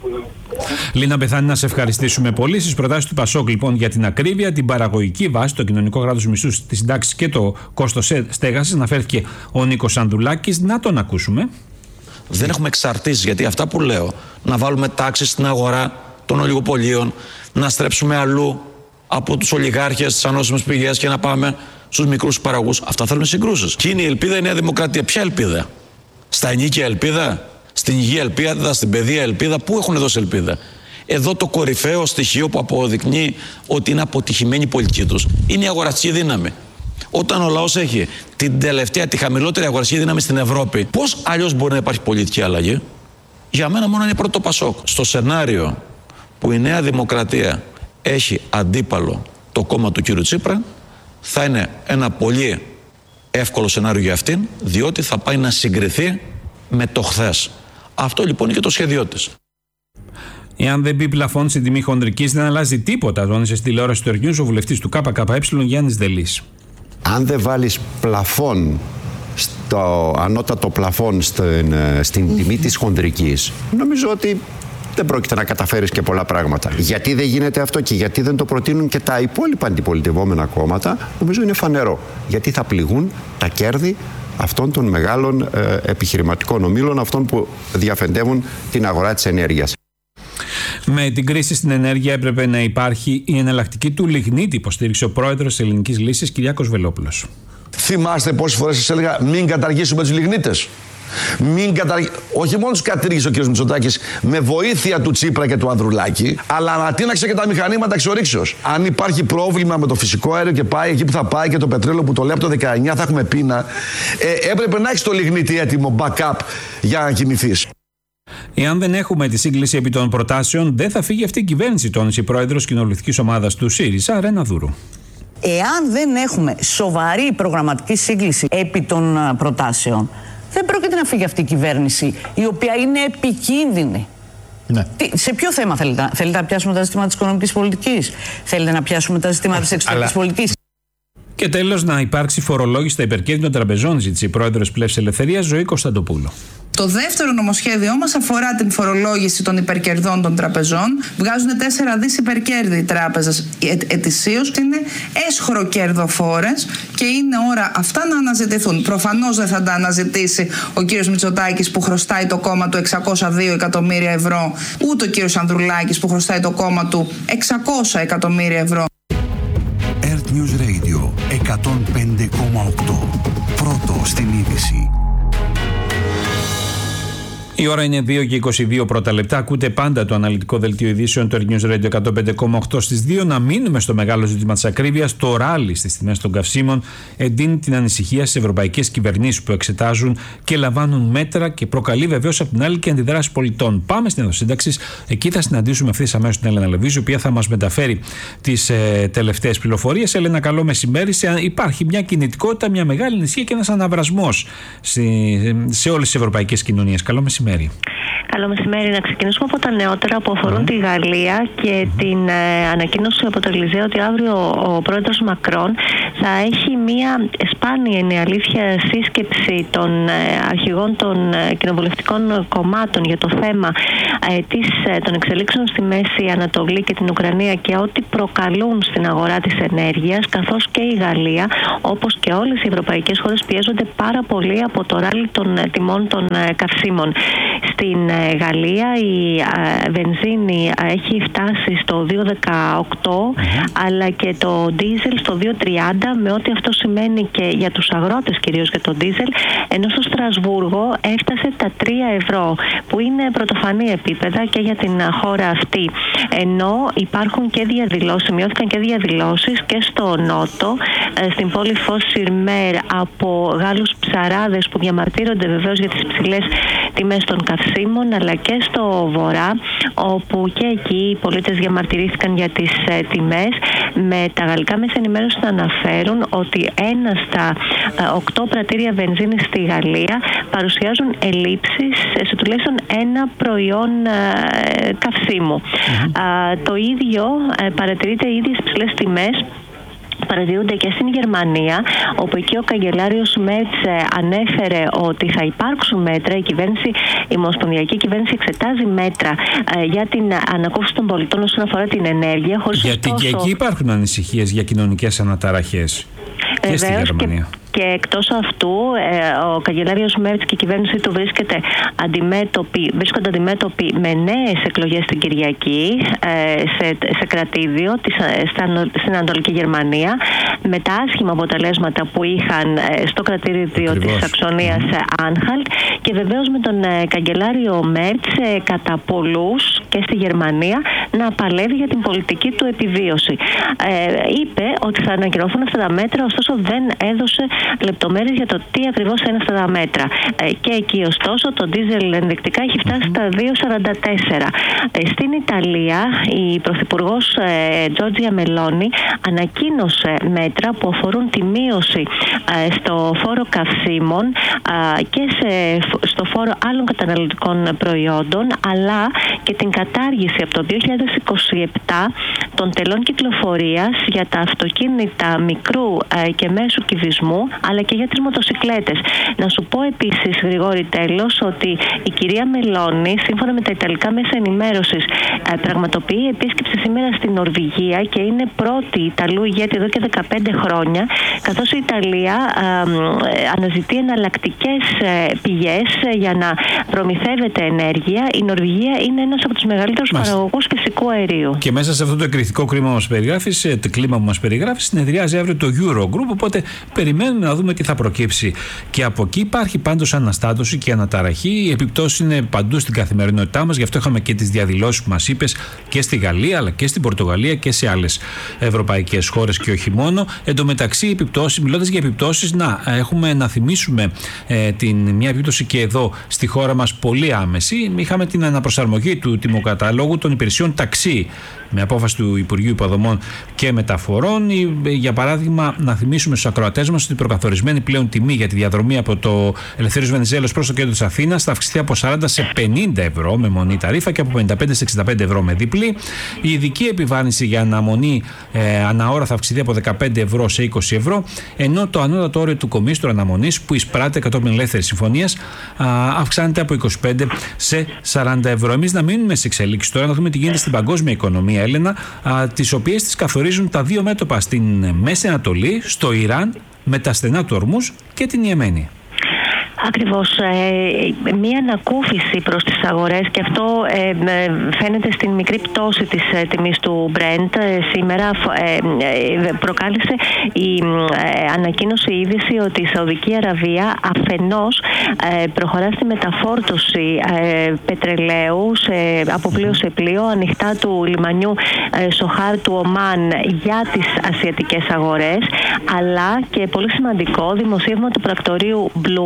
Λίνα Μπεθάνη, να σε ευχαριστήσουμε πολύ. Στις προτάσεις του Πασόκ, λοιπόν, για την ακρίβεια, την παραγωγική βάση, το κοινωνικό κράτος, μισθούς, τις συντάξεις και το κόστος στέγασης, αναφέρθηκε ο Νίκος Ανδρουλάκης. Να τον ακούσουμε. Δεν έχουμε εξαρτήσεις, γιατί αυτά που λέω, να βάλουμε τάξεις στην αγορά των ολιγοπωλείων, να στρέψουμε αλλού από τους ολιγάρχες, τις ανώσιμες πηγές και να πάμε στους μικρούς παραγωγούς. Αυτά θέλουν συγκρούσεις. Και είναι η ελπίδα η Νέα Δημοκρατία. Ποια ελπίδα? Στα ενίκια ελπίδα? Στην υγεία ελπίδα, στην παιδεία ελπίδα? Πού έχουν δώσει ελπίδα? Εδώ το κορυφαίο στοιχείο που αποδεικνύει ότι είναι αποτυχημένη η πολιτική τους είναι η αγοραστική δύναμη. Όταν ο λαός έχει την τελευταία, τη χαμηλότερη αγοραστική δύναμη στην Ευρώπη, πώς αλλιώς μπορεί να υπάρχει πολιτική αλλαγή? Για μένα μόνο είναι πρώτο Πασόκ. Στο σενάριο που η Νέα Δημοκρατία έχει αντίπαλο το κόμμα του κ. Τσίπρα, θα είναι ένα πολύ εύκολο σενάριο για αυτήν, διότι θα πάει να συγκριθεί με το χθες. Αυτό λοιπόν είναι και το σχέδιό της. Εάν δεν μπει πλαφόν στην τιμή χονδρικής, δεν αλλάζει τίποτα, τόνισε στη τηλεόραση του News ο βουλευτής του ΚΚΕ Γιάννης Δελής. Αν δεν βάλεις πλαφόν, στο ανώτατο πλαφόν στην, στην τιμή της χονδρικής, νομίζω ότι δεν πρόκειται να καταφέρεις και πολλά πράγματα. Γιατί δεν γίνεται αυτό και γιατί δεν το προτείνουν και τα υπόλοιπα αντιπολιτευόμενα κόμματα, νομίζω είναι φανερό. Γιατί θα πληγούν τα κέρδη αυτών των μεγάλων ε, επιχειρηματικών ομίλων, αυτών που διαφεντεύουν την αγορά της ενέργειας. Με την κρίση στην ενέργεια έπρεπε να υπάρχει η εναλλακτική του λιγνίτη, υποστήριξε ο πρόεδρος της Ελληνικής Λύσης, Κυριάκος Βελόπουλος. Θυμάστε πόσες φορές σας έλεγα μην καταργήσουμε τους λιγνίτες? Μην καταργ... Όχι μόνο τους κατήργησε ο κ. Μητσοτάκης με βοήθεια του Τσίπρα και του Ανδρουλάκη, αλλά ανατείναξε και τα μηχανήματα εξορίξεως. Αν υπάρχει πρόβλημα με το φυσικό αέριο και πάει εκεί που θα πάει και το πετρέλαιο που το λέει από το δεκαεννιά θα έχουμε πείνα, ε, έπρεπε να έχεις το λιγνίτη έτοιμο backup για να κινηθείς. Εάν δεν έχουμε τη σύγκληση επί των προτάσεων, δεν θα φύγει αυτή η κυβέρνηση, τόνισε η πρόεδρος κοινοβουλευτικής ομάδας του ΣΥΡΙΖΑ, Ρένα Δούρου. Εάν δεν έχουμε σοβαρή προγραμματική σύγκληση επί των προτάσεων, δεν πρόκειται να φύγει αυτή η κυβέρνηση, η οποία είναι επικίνδυνη. Ναι. Τι, σε ποιο θέμα θέλετε, θέλετε να πιάσουμε τα ζητήματα της οικονομικής πολιτικής? Θέλετε να πιάσουμε τα ζητήματα της εξωτερικής Αλλά... πολιτικής? Και τέλος, να υπάρξει φορολόγηση στα υπερκέρδη των τραπεζών, ζήτησε η πρόεδρος Πλεύσης Ελευθερίας, Ζωή Κωνσταντοπούλου. Το δεύτερο νομοσχέδιό μας αφορά την φορολόγηση των υπερκερδών των τραπεζών. Βγάζουν τέσσερα δις υπερκέρδη οι τράπεζες ετησίως. Είναι έσχρο κερδοφόρες και είναι ώρα αυτά να αναζητηθούν. Προφανώς δεν θα τα αναζητήσει ο κύριος Μητσοτάκης που χρωστάει το κόμμα του εξακόσια δύο εκατομμύρια ευρώ, ούτε ο κύριος Ανδρουλάκης που χρωστάει το κόμμα του εξακόσια εκατομμύρια ευρώ. Earth News Radio εκατόν πέντε κόμμα οκτώ. Πρώτο στην είδηση. Η ώρα είναι δύο και είκοσι δύο πρώτα λεπτά. Ακούτε πάντα το αναλυτικό δελτίο ειδήσεων του Earth News Radio εκατόν πέντε κόμμα οκτώ στις δύο. Να μείνουμε στο μεγάλο ζήτημα της ακρίβειας. Το ράλι στις τιμές των καυσίμων εντείνει την ανησυχία στις ευρωπαϊκές κυβερνήσεις που εξετάζουν και λαμβάνουν μέτρα και προκαλεί βεβαίως από την άλλη και αντιδράσεις πολιτών. Πάμε στην Ενδοσύνταξη. Εκεί θα συναντήσουμε ευθύς αμέσως την Έλενα Λεβίζου, η οποία θα μας μεταφέρει τις ε, τελευταίες πληροφορίες. Έλενα, καλό μεσημέρι. Σε, υπάρχει μια κινητικότητα, μια μεγάλη ανησυχία και ένας αναβρασμός σε, σε όλες τις ευρωπαϊκές κοινωνίες. Καλό μεσημέρι. μεσημέρι. Καλό μεσημέρι. Να ξεκινήσουμε από τα νεότερα που αφορούν mm. τη Γαλλία και mm. την ε, ανακοίνωση από το Ελιζέ ότι αύριο ο πρόεδρος Μακρόν θα έχει μία σπάνια, είναι αλήθεια, σύσκεψη των ε, αρχηγών των ε, κοινοβουλευτικών κομμάτων για το θέμα ε, της, ε, των εξελίξεων στη Μέση Ανατολή και την Ουκρανία και ό,τι προκαλούν στην αγορά της ενέργειας, καθώς και η Γαλλία, όπως και όλες οι ευρωπαϊκές χώρες, πιέζονται πάρα πολύ από το ράλι των ε, τιμών των ε, καυσίμων. Στην ε, Γαλλία η ε, βενζίνη ε, έχει φτάσει στο δύο δεκαοκτώ mm-hmm. αλλά και το ντίζελ στο δύο τριάντα, με ό,τι αυτό σημαίνει και για τους αγρότες, κυρίως για το ντίζελ, ενώ στο Στρασβούργο έφτασε τα τρία ευρώ, που είναι πρωτοφανή επίπεδα και για την χώρα αυτή. Ενώ υπάρχουν και διαδηλώσεις, σημειώθηκαν και διαδηλώσεις και στο Νότο, ε, στην πόλη Φος-Σιρμέρ, από Γάλλους ψαράδες που διαμαρτύρονται βεβαίως για τις υψηλές τιμές των καυσίμων, αλλά και στο Βορρά, όπου και εκεί οι πολίτες διαμαρτυρήθηκαν για τις ε, τιμές, με τα γαλλικά μέσα ενημέρωση να αναφέρουν ότι ένα στα ε, οκτώ πρατήρια βενζίνης στη Γαλλία παρουσιάζουν ελλείψεις σε τουλάχιστον ένα προϊόν ε, καυσίμου. Mm-hmm. Ε, το ίδιο ε, παρατηρείται ήδη στις ψηλές τιμές. Παρατηρούνται και στην Γερμανία, όπου εκεί ο καγκελάριος Μέρτς ανέφερε ότι θα υπάρξουν μέτρα. Η κυβέρνηση, η ομοσπονδιακή κυβέρνηση εξετάζει μέτρα ε, για την ανακούφιση των πολιτών όσον αφορά την ενέργεια. Χωρίς Γιατί ωστόσο... και εκεί υπάρχουν ανησυχίες για κοινωνικές αναταραχές. Και στη Γερμανία. Και... Και εκτός αυτού, ε, ο καγκελάριος Μέρτς και η κυβέρνηση του βρίσκεται αντιμέτωποι, βρίσκονται αντιμέτωποι με νέες εκλογές την Κυριακή ε, σε, σε κρατήδιο της, στα, στην Ανατολική Γερμανία, με τα άσχημα αποτελέσματα που είχαν ε, στο κρατήδιο Ακριβώς. της Σαξονίας mm. Άνχαλτ, και βεβαίως με τον ε, καγκελάριο Μέρτς ε, κατά πολλούς και στη Γερμανία να παλεύει για την πολιτική του επιβίωση. Ε, είπε ότι θα ανακοινωθούν αυτά τα μέτρα, ωστόσο δεν έδωσε λεπτομέρειες για το τι ακριβώς είναι αυτά τα μέτρα. Ε, και εκεί ωστόσο το ντίζελ ενδεικτικά έχει φτάσει στα δύο σαράντα τέσσερα. Ε, στην Ιταλία η Πρωθυπουργός ε, Τζόρτζια Μελόνι ανακοίνωσε μέτρα που αφορούν τη μείωση ε, στο φόρο καυσίμων ε, και σε, στο φόρο άλλων καταναλωτικών προϊόντων, αλλά και την κατάργηση από το δύο χιλιάδες είκοσι επτά των τελών κυκλοφορίας για τα αυτοκίνητα μικρού ε, και μέσου κυβισμού, αλλά και για τις μοτοσικλέτες. Να σου πω επίσης, Γρηγόρη, τέλος, ότι η κυρία Μελόνι, σύμφωνα με τα ιταλικά μέσα ενημέρωσης, ε, πραγματοποιεί επίσκεψη σήμερα στην Νορβηγία και είναι πρώτη Ιταλού ηγέτη εδώ και δεκαπέντε χρόνια, καθώς η Ιταλία ε, αναζητεί εναλλακτικές ε, πηγές ε, για να προμηθεύεται ενέργεια. Η Νορβηγία είναι ένας από τους μεγαλύτερους Μάλιστα. παραγωγούς φυσικού αερίου. Και μέσα σε αυτό το εκρηκτικό κλίμα που μας περιγράφεις, το κλίμα που μας περιγράφεις, συνεδριάζει αύριο το Eurogroup, οπότε περιμένουμε να δούμε τι θα προκύψει. Και από εκεί υπάρχει πάντως αναστάτωση και αναταραχή. Οι επιπτώσεις είναι παντού στην καθημερινότητά μας, γι' αυτό είχαμε και τις διαδηλώσεις που μας είπες και στη Γαλλία, αλλά και στην Πορτογαλία και σε άλλες ευρωπαϊκές χώρες και όχι μόνο. Εν τω μεταξύ, επιπτώσεις, μιλώντας για επιπτώσεις, να έχουμε να θυμίσουμε ε, την, μια επίπτωση και εδώ στη χώρα μας πολύ άμεση. Είχαμε την αναπροσαρμογή του τιμοκατάλογου των υπηρεσιών ταξί με απόφαση του Υπουργείου Υποδομών και Μεταφορών. Για παράδειγμα, να θυμίσουμε στους ακροατές μας ότι η προκαθορισμένη πλέον τιμή για τη διαδρομή από το Ελευθέριος Βενιζέλος προς το κέντρο της Αθήνας θα αυξηθεί από σαράντα σε πενήντα ευρώ με μονή ταρίφα και από πενήντα πέντε σε εξήντα πέντε ευρώ με διπλή. Η ειδική επιβάρυνση για αναμονή ε, αναώρα θα αυξηθεί από δεκαπέντε ευρώ σε είκοσι ευρώ, ενώ το ανώτατο όριο του κομίστρου αναμονής που εισπράττει κατόπιν ελεύθερης συμφωνίας αυξάνεται από είκοσι πέντε σε σαράντα ευρώ. Εμείς να μείνουμε σε εξελίξεις τώρα, να δούμε τι γίνεται στην παγκόσμια οικονομία, Έλενα, τις οποίες τις καθορίζουν τα δύο μέτωπα στην Μέση Ανατολή, στο Ιράν με τα στενά του Ορμούζ και την Ιεμένη. Ακριβώς, ε, μία ανακούφιση προς τις αγορές, και αυτό ε, φαίνεται στην μικρή πτώση της ε, τιμής του Brent. Ε, σήμερα ε, ε, προκάλεσε η ε, ανακοίνωση, η είδηση ότι η Σαουδική Αραβία αφενός ε, προχωρά στη μεταφόρτωση ε, πετρελαίου σε, από πλοίο σε πλοίο ανοιχτά του λιμανιού ε, Σοχάρ του Ομάν για τις ασιατικές αγορές, αλλά και πολύ σημαντικό δημοσίευμα του πρακτορείου Bloomberg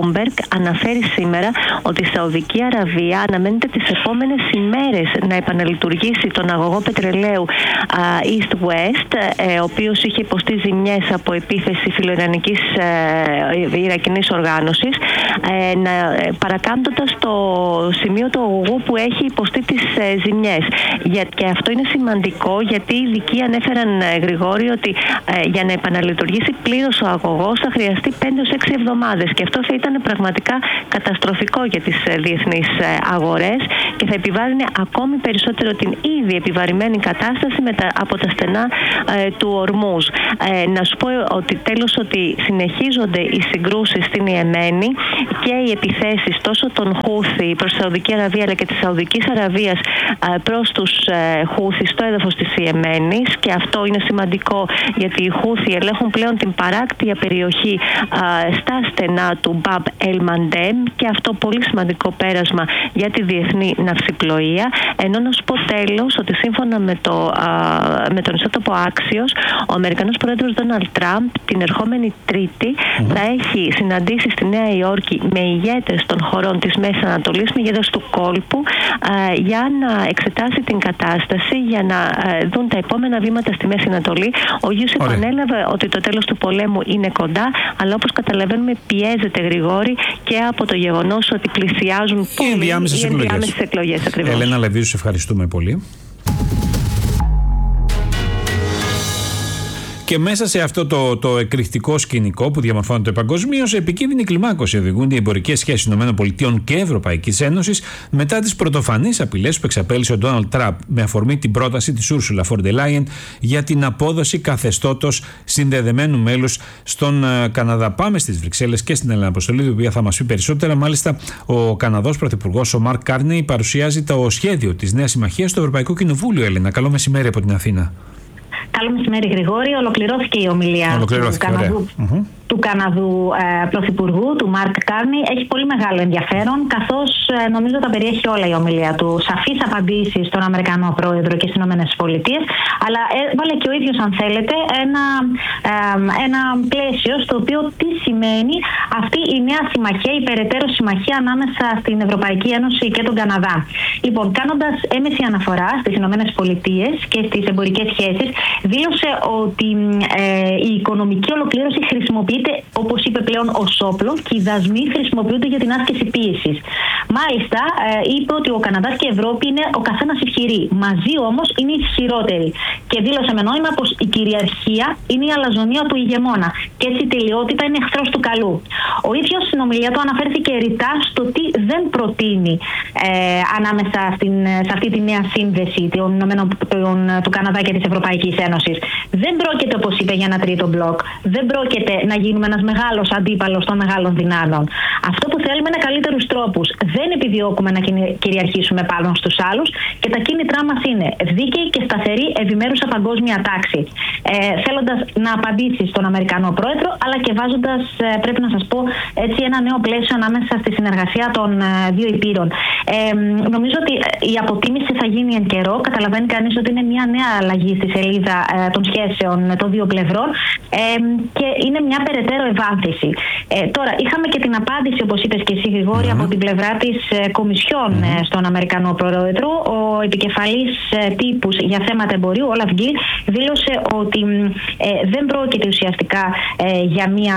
αναφέρει σήμερα ότι η Σαουδική Αραβία αναμένεται τις επόμενες ημέρες να επαναλειτουργήσει τον αγωγό πετρελαίου East-West, ο οποίος είχε υποστεί ζημιές από επίθεση φιλοϊρανικής ιρακινής οργάνωσης, παρακάμπτοντας το σημείο του αγωγού που έχει υποστεί τις ζημιές. Και αυτό είναι σημαντικό, γιατί οι ειδικοί ανέφεραν, Γρηγόρη, ότι για να επαναλειτουργήσει πλήρως ο αγωγός θα χρειαστεί πέντε έως έξι εβδομάδες, και αυτό θα ήταν πραγματικά καταστροφικό για τις διεθνείς αγορές και θα επιβάρυνε ακόμη περισσότερο την ήδη επιβαρημένη κατάσταση με τα, από τα στενά ε, του Ορμούζ. Ε, να σου πω ότι τέλος ότι συνεχίζονται οι συγκρούσεις στην Ιεμένη και οι επιθέσεις τόσο των Χούθη προς τη Σαουδική Αραβία αλλά και της Σαουδικής Αραβίας ε, προς τους ε, Χούθη στο έδαφος της Ιεμένης, και αυτό είναι σημαντικό γιατί οι Χούθη ελέγχουν πλέον την παράκτια περιοχή ε, στα στενά του Μπαμπ Ελ Μαντέμ, και αυτό πολύ σημαντικό πέρασμα για τη διεθνή ναυσιπλοεία. Ενώ να σου πω τέλος ότι σύμφωνα με, το, α, με τον ιστότοπο Axios, ο Αμερικανός πρόεδρος Ντόναλντ Τραμπ την ερχόμενη Τρίτη mm-hmm. θα έχει συναντήσει στη Νέα Υόρκη με ηγέτες των χωρών της Μέσης Ανατολής, με ηγέτες του κόλπου, α, για να εξετάσει την κατάσταση, για να α, δουν τα επόμενα βήματα στη Μέση Ανατολή. Ο Γιούς επανέλαβε ότι το τέλος του πολέμου είναι κοντά, αλλά όπως καταλαβαίνουμε πιέζεται, Γρηγόρη, και από το γεγονός ότι πλησιάζουν πολύ οι ενδιάμεσες εκλογές. εκλογές Ελένα Λεβίζου, σε ευχαριστούμε πολύ. Και μέσα σε αυτό το, το εκρηκτικό σκηνικό που διαμορφώνεται παγκοσμίως, επικίνδυνη κλιμάκωση οδηγούνται οι εμπορικές σχέσεις ΗΠΑ και Ευρωπαϊκής Ένωσης μετά τις πρωτοφανείς απειλές που εξαπέλυσε ο Ντόναλντ Τραμπ με αφορμή την πρόταση της Ursula von der Leyen για την απόδοση καθεστώτος συνδεδεμένου μέλους στον uh, Καναδά. Πάμε στις Βρυξέλλες και στην Ελένα Αποστολή, η οποία θα μας πει περισσότερα. Μάλιστα, ο Καναδός Πρωθυπουργός, ο Μαρκ Κάρνεϊ, παρουσιάζει το σχέδιο της Νέας Συμμαχίας στο Ευρωπαϊκό Κοινοβούλιο. Ελένα, καλό μεσημέρι από την Αθήνα. Καλό μεσημέρι, Γρηγόρη. Ολοκληρώθηκε η ομιλία Ολοκληρώθηκε, του Καναδού, mm-hmm. του Καναδού ε, Πρωθυπουργού, του Μαρκ Κάρνεϊ. Έχει πολύ μεγάλο ενδιαφέρον, καθώς ε, νομίζω τα περιέχει όλα η ομιλία του. Σαφείς απαντήσεις στον Αμερικανό Πρόεδρο και στις ΗΠΑ, αλλά έβαλε και ο ίδιος, αν θέλετε, ένα, ε, ένα πλαίσιο στο οποίο τι σημαίνει αυτή η νέα συμμαχία, η περαιτέρω συμμαχία ανάμεσα στην Ευρωπαϊκή Ένωση και τον Καναδά. Λοιπόν, κάνοντας έμεση αναφορά στις ΗΠΑ και στις εμπορικές σχέσεις, δήλωσε ότι ε, η οικονομική ολοκλήρωση χρησιμοποιείται, όπως είπε πλέον, ως όπλο, και οι δασμοί χρησιμοποιούνται για την άσκηση πίεσης. Μάλιστα, ε, είπε ότι ο Καναδάς και η Ευρώπη είναι ο καθένας ισχυροί. Μαζί όμως είναι ισχυρότεροι. Και δήλωσε με νόημα πως η κυριαρχία είναι η αλαζονία του ηγεμόνα. Και έτσι η τελειότητα είναι εχθρός του καλού. Ο ίδιος στην ομιλία του αναφέρθηκε ρητά στο τι δεν προτείνει ε, ανάμεσα στην, σε αυτή τη νέα σύνδεση των, των, του Καναδά και της Ευρωπαϊκής Ένωσης. Δεν πρόκειται, όπως είπε, για ένα τρίτο μπλοκ. Δεν πρόκειται να γίνουμε ένας μεγάλος αντίπαλος των μεγάλων δυνάμεων. Αυτό που θέλουμε είναι καλύτερους τρόπους. Δεν επιδιώκουμε να κυριαρχήσουμε πάνω στους άλλους, και τα κίνητρά μας είναι δίκαιη και σταθερή ευημέρουσα παγκόσμια τάξη. Ε, θέλοντας να απαντήσει στον Αμερικανό Πρόεδρο, αλλά και βάζοντας, ε, πρέπει να σας πω, έτσι, ένα νέο πλαίσιο ανάμεσα στη συνεργασία των ε, δύο υπήρων. Ε, νομίζω ότι η αποτίμηση θα γίνει εν καιρό. Καταλαβαίνει κανείς ότι είναι μια νέα αλλαγή στη σελίδα ε, των σχέσεων των δύο πλευρών, ε, και είναι μια περαιτέρω ευάθυνση. Ε, τώρα, είχαμε και την απάντηση, όπως είπες και εσύ, Γρηγόρη, mm-hmm. από την πλευρά της ε, Κομισιόν mm-hmm. ε, στον Αμερικανό Πρόεδρο. Ο επικεφαλής ε, τύπους για θέματα εμπορίου, ο Όλαφ Γκίλ, δήλωσε ότι ε, δεν πρόκειται ουσιαστικά ε, για μια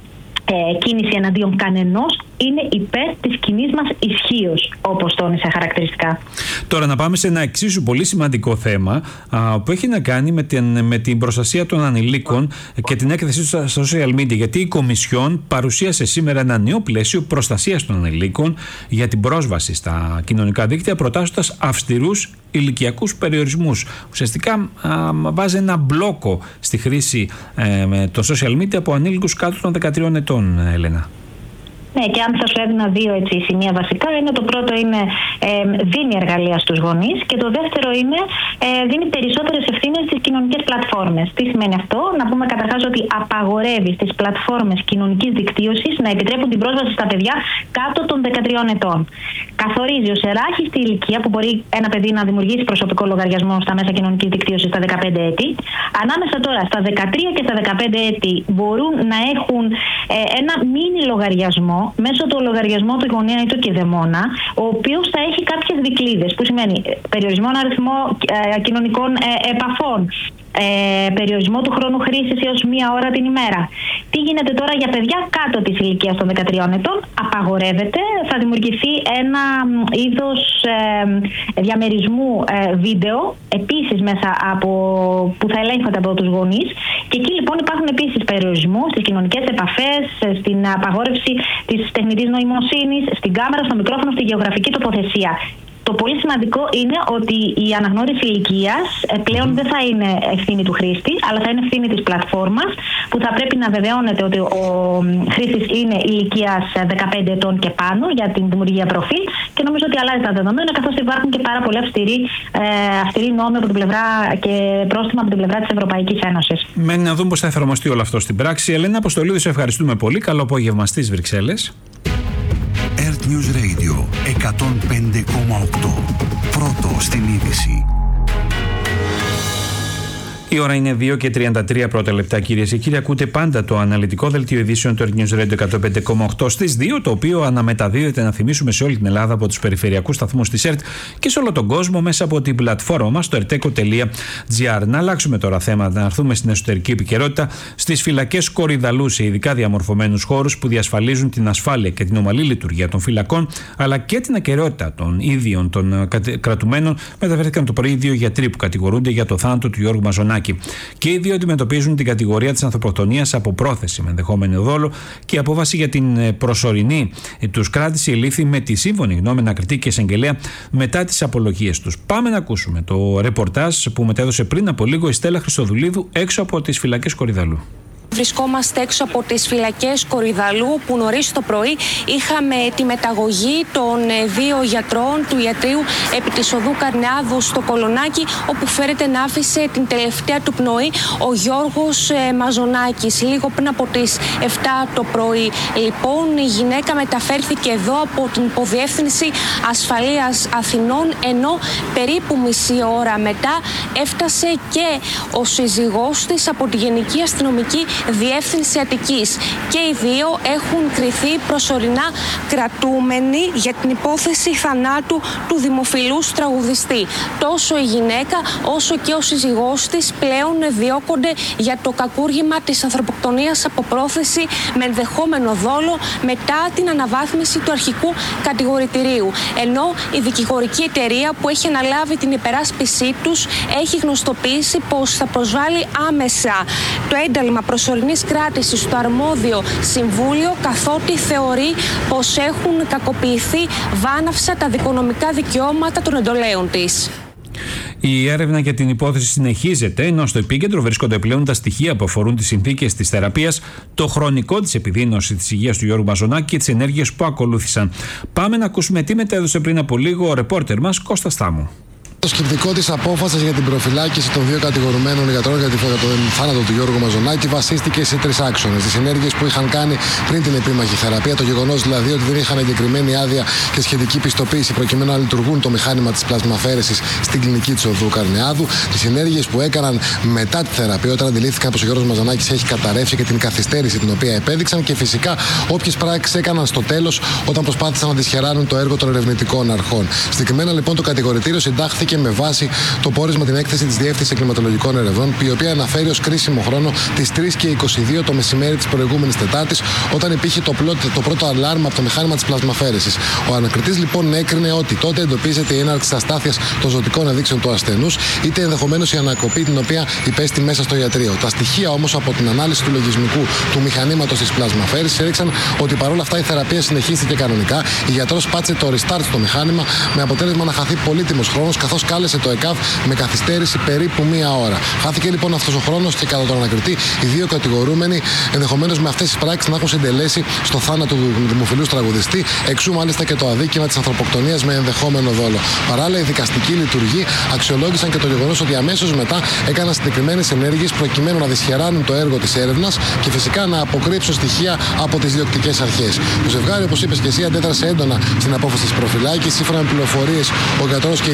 ε, κίνηση εναντίον κανενός, είναι υπέρ της κοινής μας ισχύως, όπως τόνισε χαρακτηριστικά. Τώρα να πάμε σε ένα εξίσου πολύ σημαντικό θέμα α, που έχει να κάνει με την, με την προστασία των ανηλίκων και την έκθεσή του στα social media, γιατί η Κομισιόν παρουσίασε σήμερα ένα νέο πλαίσιο προστασίας των ανηλίκων για την πρόσβαση στα κοινωνικά δίκτυα, προτάσσοντας αυστηρούς ηλικιακούς περιορισμούς. Ουσιαστικά α, βάζει ένα μπλόκο στη χρήση ε, των social media από ανήλικους κάτω των δεκατριών ετών, Έλενα. Ναι, και αν θα σου έδινα δύο έτσι, σημεία βασικά, είναι το πρώτο είναι ε, δίνει εργαλεία στους γονείς, και το δεύτερο είναι ε, δίνει περισσότερες ευθύνες στις κοινωνικές πλατφόρμες. Τι σημαίνει αυτό? Να πούμε καταρχάς ότι απαγορεύει στις πλατφόρμες κοινωνικής δικτύωσης να επιτρέπουν την πρόσβαση στα παιδιά κάτω των δεκατριών ετών. Καθορίζει ως ελάχιστη ηλικία που μπορεί ένα παιδί να δημιουργήσει προσωπικό λογαριασμό στα μέσα κοινωνικής δικτύωσης στα δεκαπέντε έτη. Ανάμεσα τώρα στα δεκατρία και στα δεκαπέντε έτη μπορούν να έχουν ε, ένα μίνι λογαριασμό μέσω του λογαριασμού του γονέα ή του κηδεμόνα, ο οποίος θα έχει κάποιες δικλείδες, που σημαίνει περιορισμό αριθμό ε, κοινωνικών ε, επαφών, Ε, περιορισμό του χρόνου χρήσης έως μία ώρα την ημέρα. Τι γίνεται τώρα για παιδιά κάτω της ηλικίας των δεκατριών ετών? Απαγορεύεται, θα δημιουργηθεί ένα είδος ε, διαμερισμού ε, βίντεο, επίσης μέσα από, που θα ελέγχονται από τους γονείς, και εκεί λοιπόν υπάρχουν επίσης περιορισμού στις κοινωνικές επαφές, στην απαγόρευση της τεχνητής νοημοσύνης, στην κάμερα, στο μικρόφωνο, στη γεωγραφική τοποθεσία. Το πολύ σημαντικό είναι ότι η αναγνώριση ηλικίας πλέον δεν θα είναι ευθύνη του χρήστη, αλλά θα είναι ευθύνη της πλατφόρμας, που θα πρέπει να βεβαιώνεται ότι ο χρήστης είναι ηλικίας δεκαπέντε ετών και πάνω για την δημιουργία προφίλ, και νομίζω ότι αλλάζει τα δεδομένα, καθώς υπάρχουν και πάρα πολύ αυστηροί, ε, αυστηροί νόμοι από την πλευρά και πρόστιμα από την πλευρά της Ευρωπαϊκής Ένωσης. Μένει να δούμε πώς θα εφαρμοστεί όλο αυτό στην πράξη. Ελένα Αποστολίδου, σε ευχαριστούμε πολύ. Καλό απόγευμα στις Βρυξέλλες. Earth News Radio εκατόν πέντε κόμμα οκτώ. Πρώτο στην είδηση. Η ώρα είναι δύο και τριάντα τρία πρώτα λεπτά, κυρίες και κύριοι. Ακούτε πάντα το αναλυτικό δελτίο ειδήσεων του Earth News Radio εκατόν πέντε κόμμα οκτώ στις δύο, το οποίο αναμεταδίδεται, να θυμίσουμε, σε όλη την Ελλάδα από τους περιφερειακούς σταθμούς της ΕΡΤ και σε όλο τον κόσμο μέσα από την πλατφόρμα μας, το ερτέκο τελεία τζι άρ. Να αλλάξουμε τώρα θέμα, να έρθουμε στην εσωτερική επικαιρότητα, στις φυλακές Κορυδαλού, σε ειδικά διαμορφωμένους χώρους που διασφαλίζουν την ασφάλεια και την ομαλή λειτουργία των φυλακών, αλλά και την ακεραιότητα των ίδιων των κρατουμένων. Μεταφέρθηκαν το πρωί δύο γιατροί που κατηγορούνται για το θάνατο του Γιώργου Μαζονάκη. Και οι δύο αντιμετωπίζουν την κατηγορία της ανθρωποκτονίας από πρόθεση με ενδεχόμενο δόλο, και η απόφαση για την προσωρινή τους κράτηση ελήφθη με τη σύμφωνη γνώμη ανακριτή και εισαγγελέα μετά τις απολογίες τους. Πάμε να ακούσουμε το ρεπορτάζ που μετέδωσε πριν από λίγο η Στέλλα Χριστοδουλίδου έξω από τις φυλακές Κορυδαλού. Βρισκόμαστε έξω από τις φυλακές Κορυδαλού, που νωρίς το πρωί είχαμε τη μεταγωγή των δύο γιατρών του ιατρείου επί της οδού Καρνεάδου στο Κολονάκι, όπου φέρεται να άφησε την τελευταία του πνοή ο Γιώργος Μαζονάκης λίγο πριν από τις εφτά το πρωί. Λοιπόν, η γυναίκα μεταφέρθηκε εδώ από την Υποδιεύθυνση Ασφαλείας Αθηνών, ενώ περίπου μισή ώρα μετά έφτασε και ο σύζυγός της από τη Γενική Αστυνομική Διεύθυνση Αττικής, και οι δύο έχουν κριθεί προσωρινά κρατούμενοι για την υπόθεση θανάτου του δημοφιλούς τραγουδιστή. Τόσο η γυναίκα όσο και ο σύζυγός της πλέον διώκονται για το κακούργημα της ανθρωποκτονίας από πρόθεση με ενδεχόμενο δόλο, μετά την αναβάθμιση του αρχικού κατηγορητηρίου. Ενώ η δικηγορική εταιρεία που έχει αναλάβει την υπεράσπισή τους έχει γνωστοποιήσει πως θα προσβάλει άμεσα το ένταλμα προσωρινής κράτησης στο αρμόδιο συμβούλιο, καθότι θεωρεί πως έχουν κακοποιηθεί βάναυσα τα δικονομικά δικαιώματα των εντολέων της. Η έρευνα για την υπόθεση συνεχίζεται, ενώ στο επίκεντρο βρίσκονται πλέον τα στοιχεία που αφορούν τις συνθήκες της θεραπείας, το χρονικό της επιδείνωσης της υγείας του Γιώργου Μαζονάκη και τις ενέργειες που ακολούθησαν. Πάμε να ακούσουμε τι μετέδωσε πριν από λίγο ο ρεπόρτερ μας Κώστας Θάμου. Το σκεπτικό της απόφασης για την προφυλάκηση των δύο κατηγορουμένων γιατρών για τον θάνατο του Γιώργου Μαζονάκη βασίστηκε σε τρεις άξονες. Τις ενέργειες που είχαν κάνει πριν την επίμαχη θεραπεία, το γεγονός δηλαδή ότι δεν είχαν εγκεκριμένη άδεια και σχετική πιστοποίηση προκειμένου να λειτουργούν το μηχάνημα της πλασμαφαίρεσης στην κλινική της οδού Καρνεάδου, τις ενέργειες που έκαναν μετά τη θεραπεία, όταν αντιλήφθηκαν πως ο Γιώργος Μαζονάκης έχει καταρρεύσει, και την καθυστέρηση την οποία επέδειξαν, και φυσικά όποιες πράξεις έκαναν στο τέλος όταν προσπάθησαν να δυσχεράνουν το έργο των ερευνητικών αρχών. Συγκεκριμένα λοιπόν το κατηγορητήριο συντάχθηκε με βάση το πόρισμα την έκθεση της Διεύθυνσης Εγκληματολογικών Ερευνών, η οποία αναφέρει ως κρίσιμο χρόνο τις τρεις και είκοσι δύο το μεσημέρι της προηγούμενης Τετάρτης, όταν υπήρχε το, πλό, το πρώτο αλάρμα από το μηχάνημα της πλασμαφαίρεσης. Ο ανακριτής λοιπόν έκρινε ότι τότε εντοπίζεται η έναρξη αστάθειας των ζωτικών ενδείξεων του ασθενούς, είτε ενδεχομένως η ανακοπή την οποία υπέστη μέσα στο ιατρείο. Τα στοιχεία όμως από την ανάλυση του λογισμικού του μηχανήματος της πλασμαφαίρεσης έδειξαν ότι παρόλα αυτά η θεραπεία συνεχίστηκε κανονικά. Η γιατρός πάτησε το restart στο μηχάνημα, με αποτέλεσμα να χαθεί πολύτιμος χρόνος, καθώς κάλεσε το ΕΚΑΒ με καθυστέρηση περίπου μία ώρα. Χάθηκε λοιπόν αυτός ο χρόνος, και κατά τον ανακριτή οι δύο κατηγορούμενοι ενδεχομένως με αυτές τις πράξεις να έχουν συντελέσει στο θάνατο του δημοφιλούς τραγουδιστή, εξού μάλιστα και το αδίκημα της ανθρωποκτονίας με ενδεχόμενο δόλο. Παράλληλα, οι δικαστικοί λειτουργοί αξιολόγησαν και το γεγονός ότι αμέσως μετά έκαναν συγκεκριμένες ενέργειες προκειμένου να δυσχεράνουν το έργο της έρευνας και φυσικά να αποκρύψουν στοιχεία από τις διοκτικές αρχές. Το ζευγάρι, όπως είπες και εσύ, αντέδρασε έντονα στην απόφαση της προφυλάκησης. Σύμφωνα με πληροφορίες, ο γιατρός και οι ιδιοκτήτες του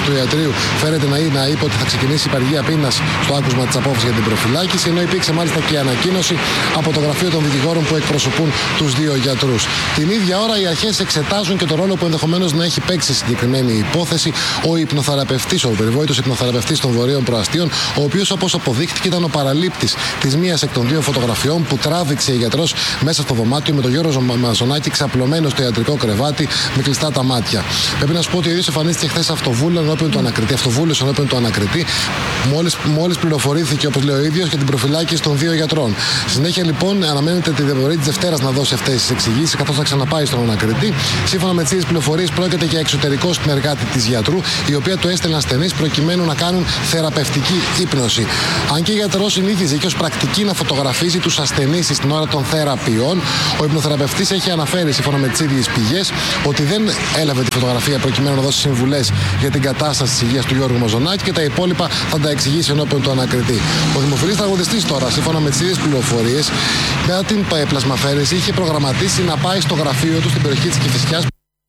του ιατρείου φαίνεται να, να είπε ότι θα ξεκινήσει η υπαργία πείνας στο άκουσμα της απόφασης για την προφυλάκηση, ενώ υπήρξε μάλιστα και η ανακοίνωση από το γραφείο των δικηγόρων που εκπροσωπούν τους δύο γιατρούς. Την ίδια ώρα οι αρχές εξετάζουν και το ρόλο που ενδεχομένως να έχει παίξει συγκεκριμένη υπόθεση ο υπνοθεραπευτής, ο περιβόητος υπνοθεραπευτής των Βορείων Προαστίων, ο οποίος, όπως αποδείχτηκε, ήταν ο παραλήπτης της μίας εκ των δύο φωτογραφιών που τράβηξε η γιατρός μέσα στο δωμάτιο με τον Γιώργο Μαζονάκη ξαπλωμένο στο ιατρικό κρεβάτι με κλειστά τα μάτια. Πρέπει να σου πω ότι ο ίδιος εμφανίστηκε χθες αυτοβούλος ενώπιον του ανακριτή. Αυτοβούλος ενώπιον του ανακριτή, μόλις, μόλις πληροφορήθηκε, όπως λέει ο ίδιος, για την προφυλάκηση των δύο γιατρών. Συνέχεια λοιπόν αναμένεται τη διαβολή της Δευτέρας να δώσει αυτές τις εξηγήσεις, καθώς θα ξαναπάει στον ανακριτή. Σύμφωνα με τις ίδιες πληροφορίες, πρόκειται για εξωτερικό συνεργάτη της γιατρού, η οποία του έστελνε ασθενείς προκειμένου να κάνουν θεραπευτική ύπνωση. Αν και η γιατρός συνήθιζε και ως πρακτική να φωτογραφίζει τους ασθενείς στην ώρα των θεραπείων, ο υπνοθεραπευτής έχει αναφέρει, σύμφωνα με τις ίδιες πηγές, ότι δεν έλαβε τη φωτογραφία προκειμένου να δώσει συμβουλές για την κατάσταση της υγείας του Γιώργου Μαζονάκη και τα υπόλοιπα θα τα εξηγήσει ενώπιον του ανακριτή. Ο δημοφιλής τραγουδιστής τώρα, σύμφωνα με τις ίδιες πληροφορίες, μετά την πλασμαφέρεση είχε προγραμματίσει να πάει στο γραφείο του στην περιοχή της Κηφισιάς.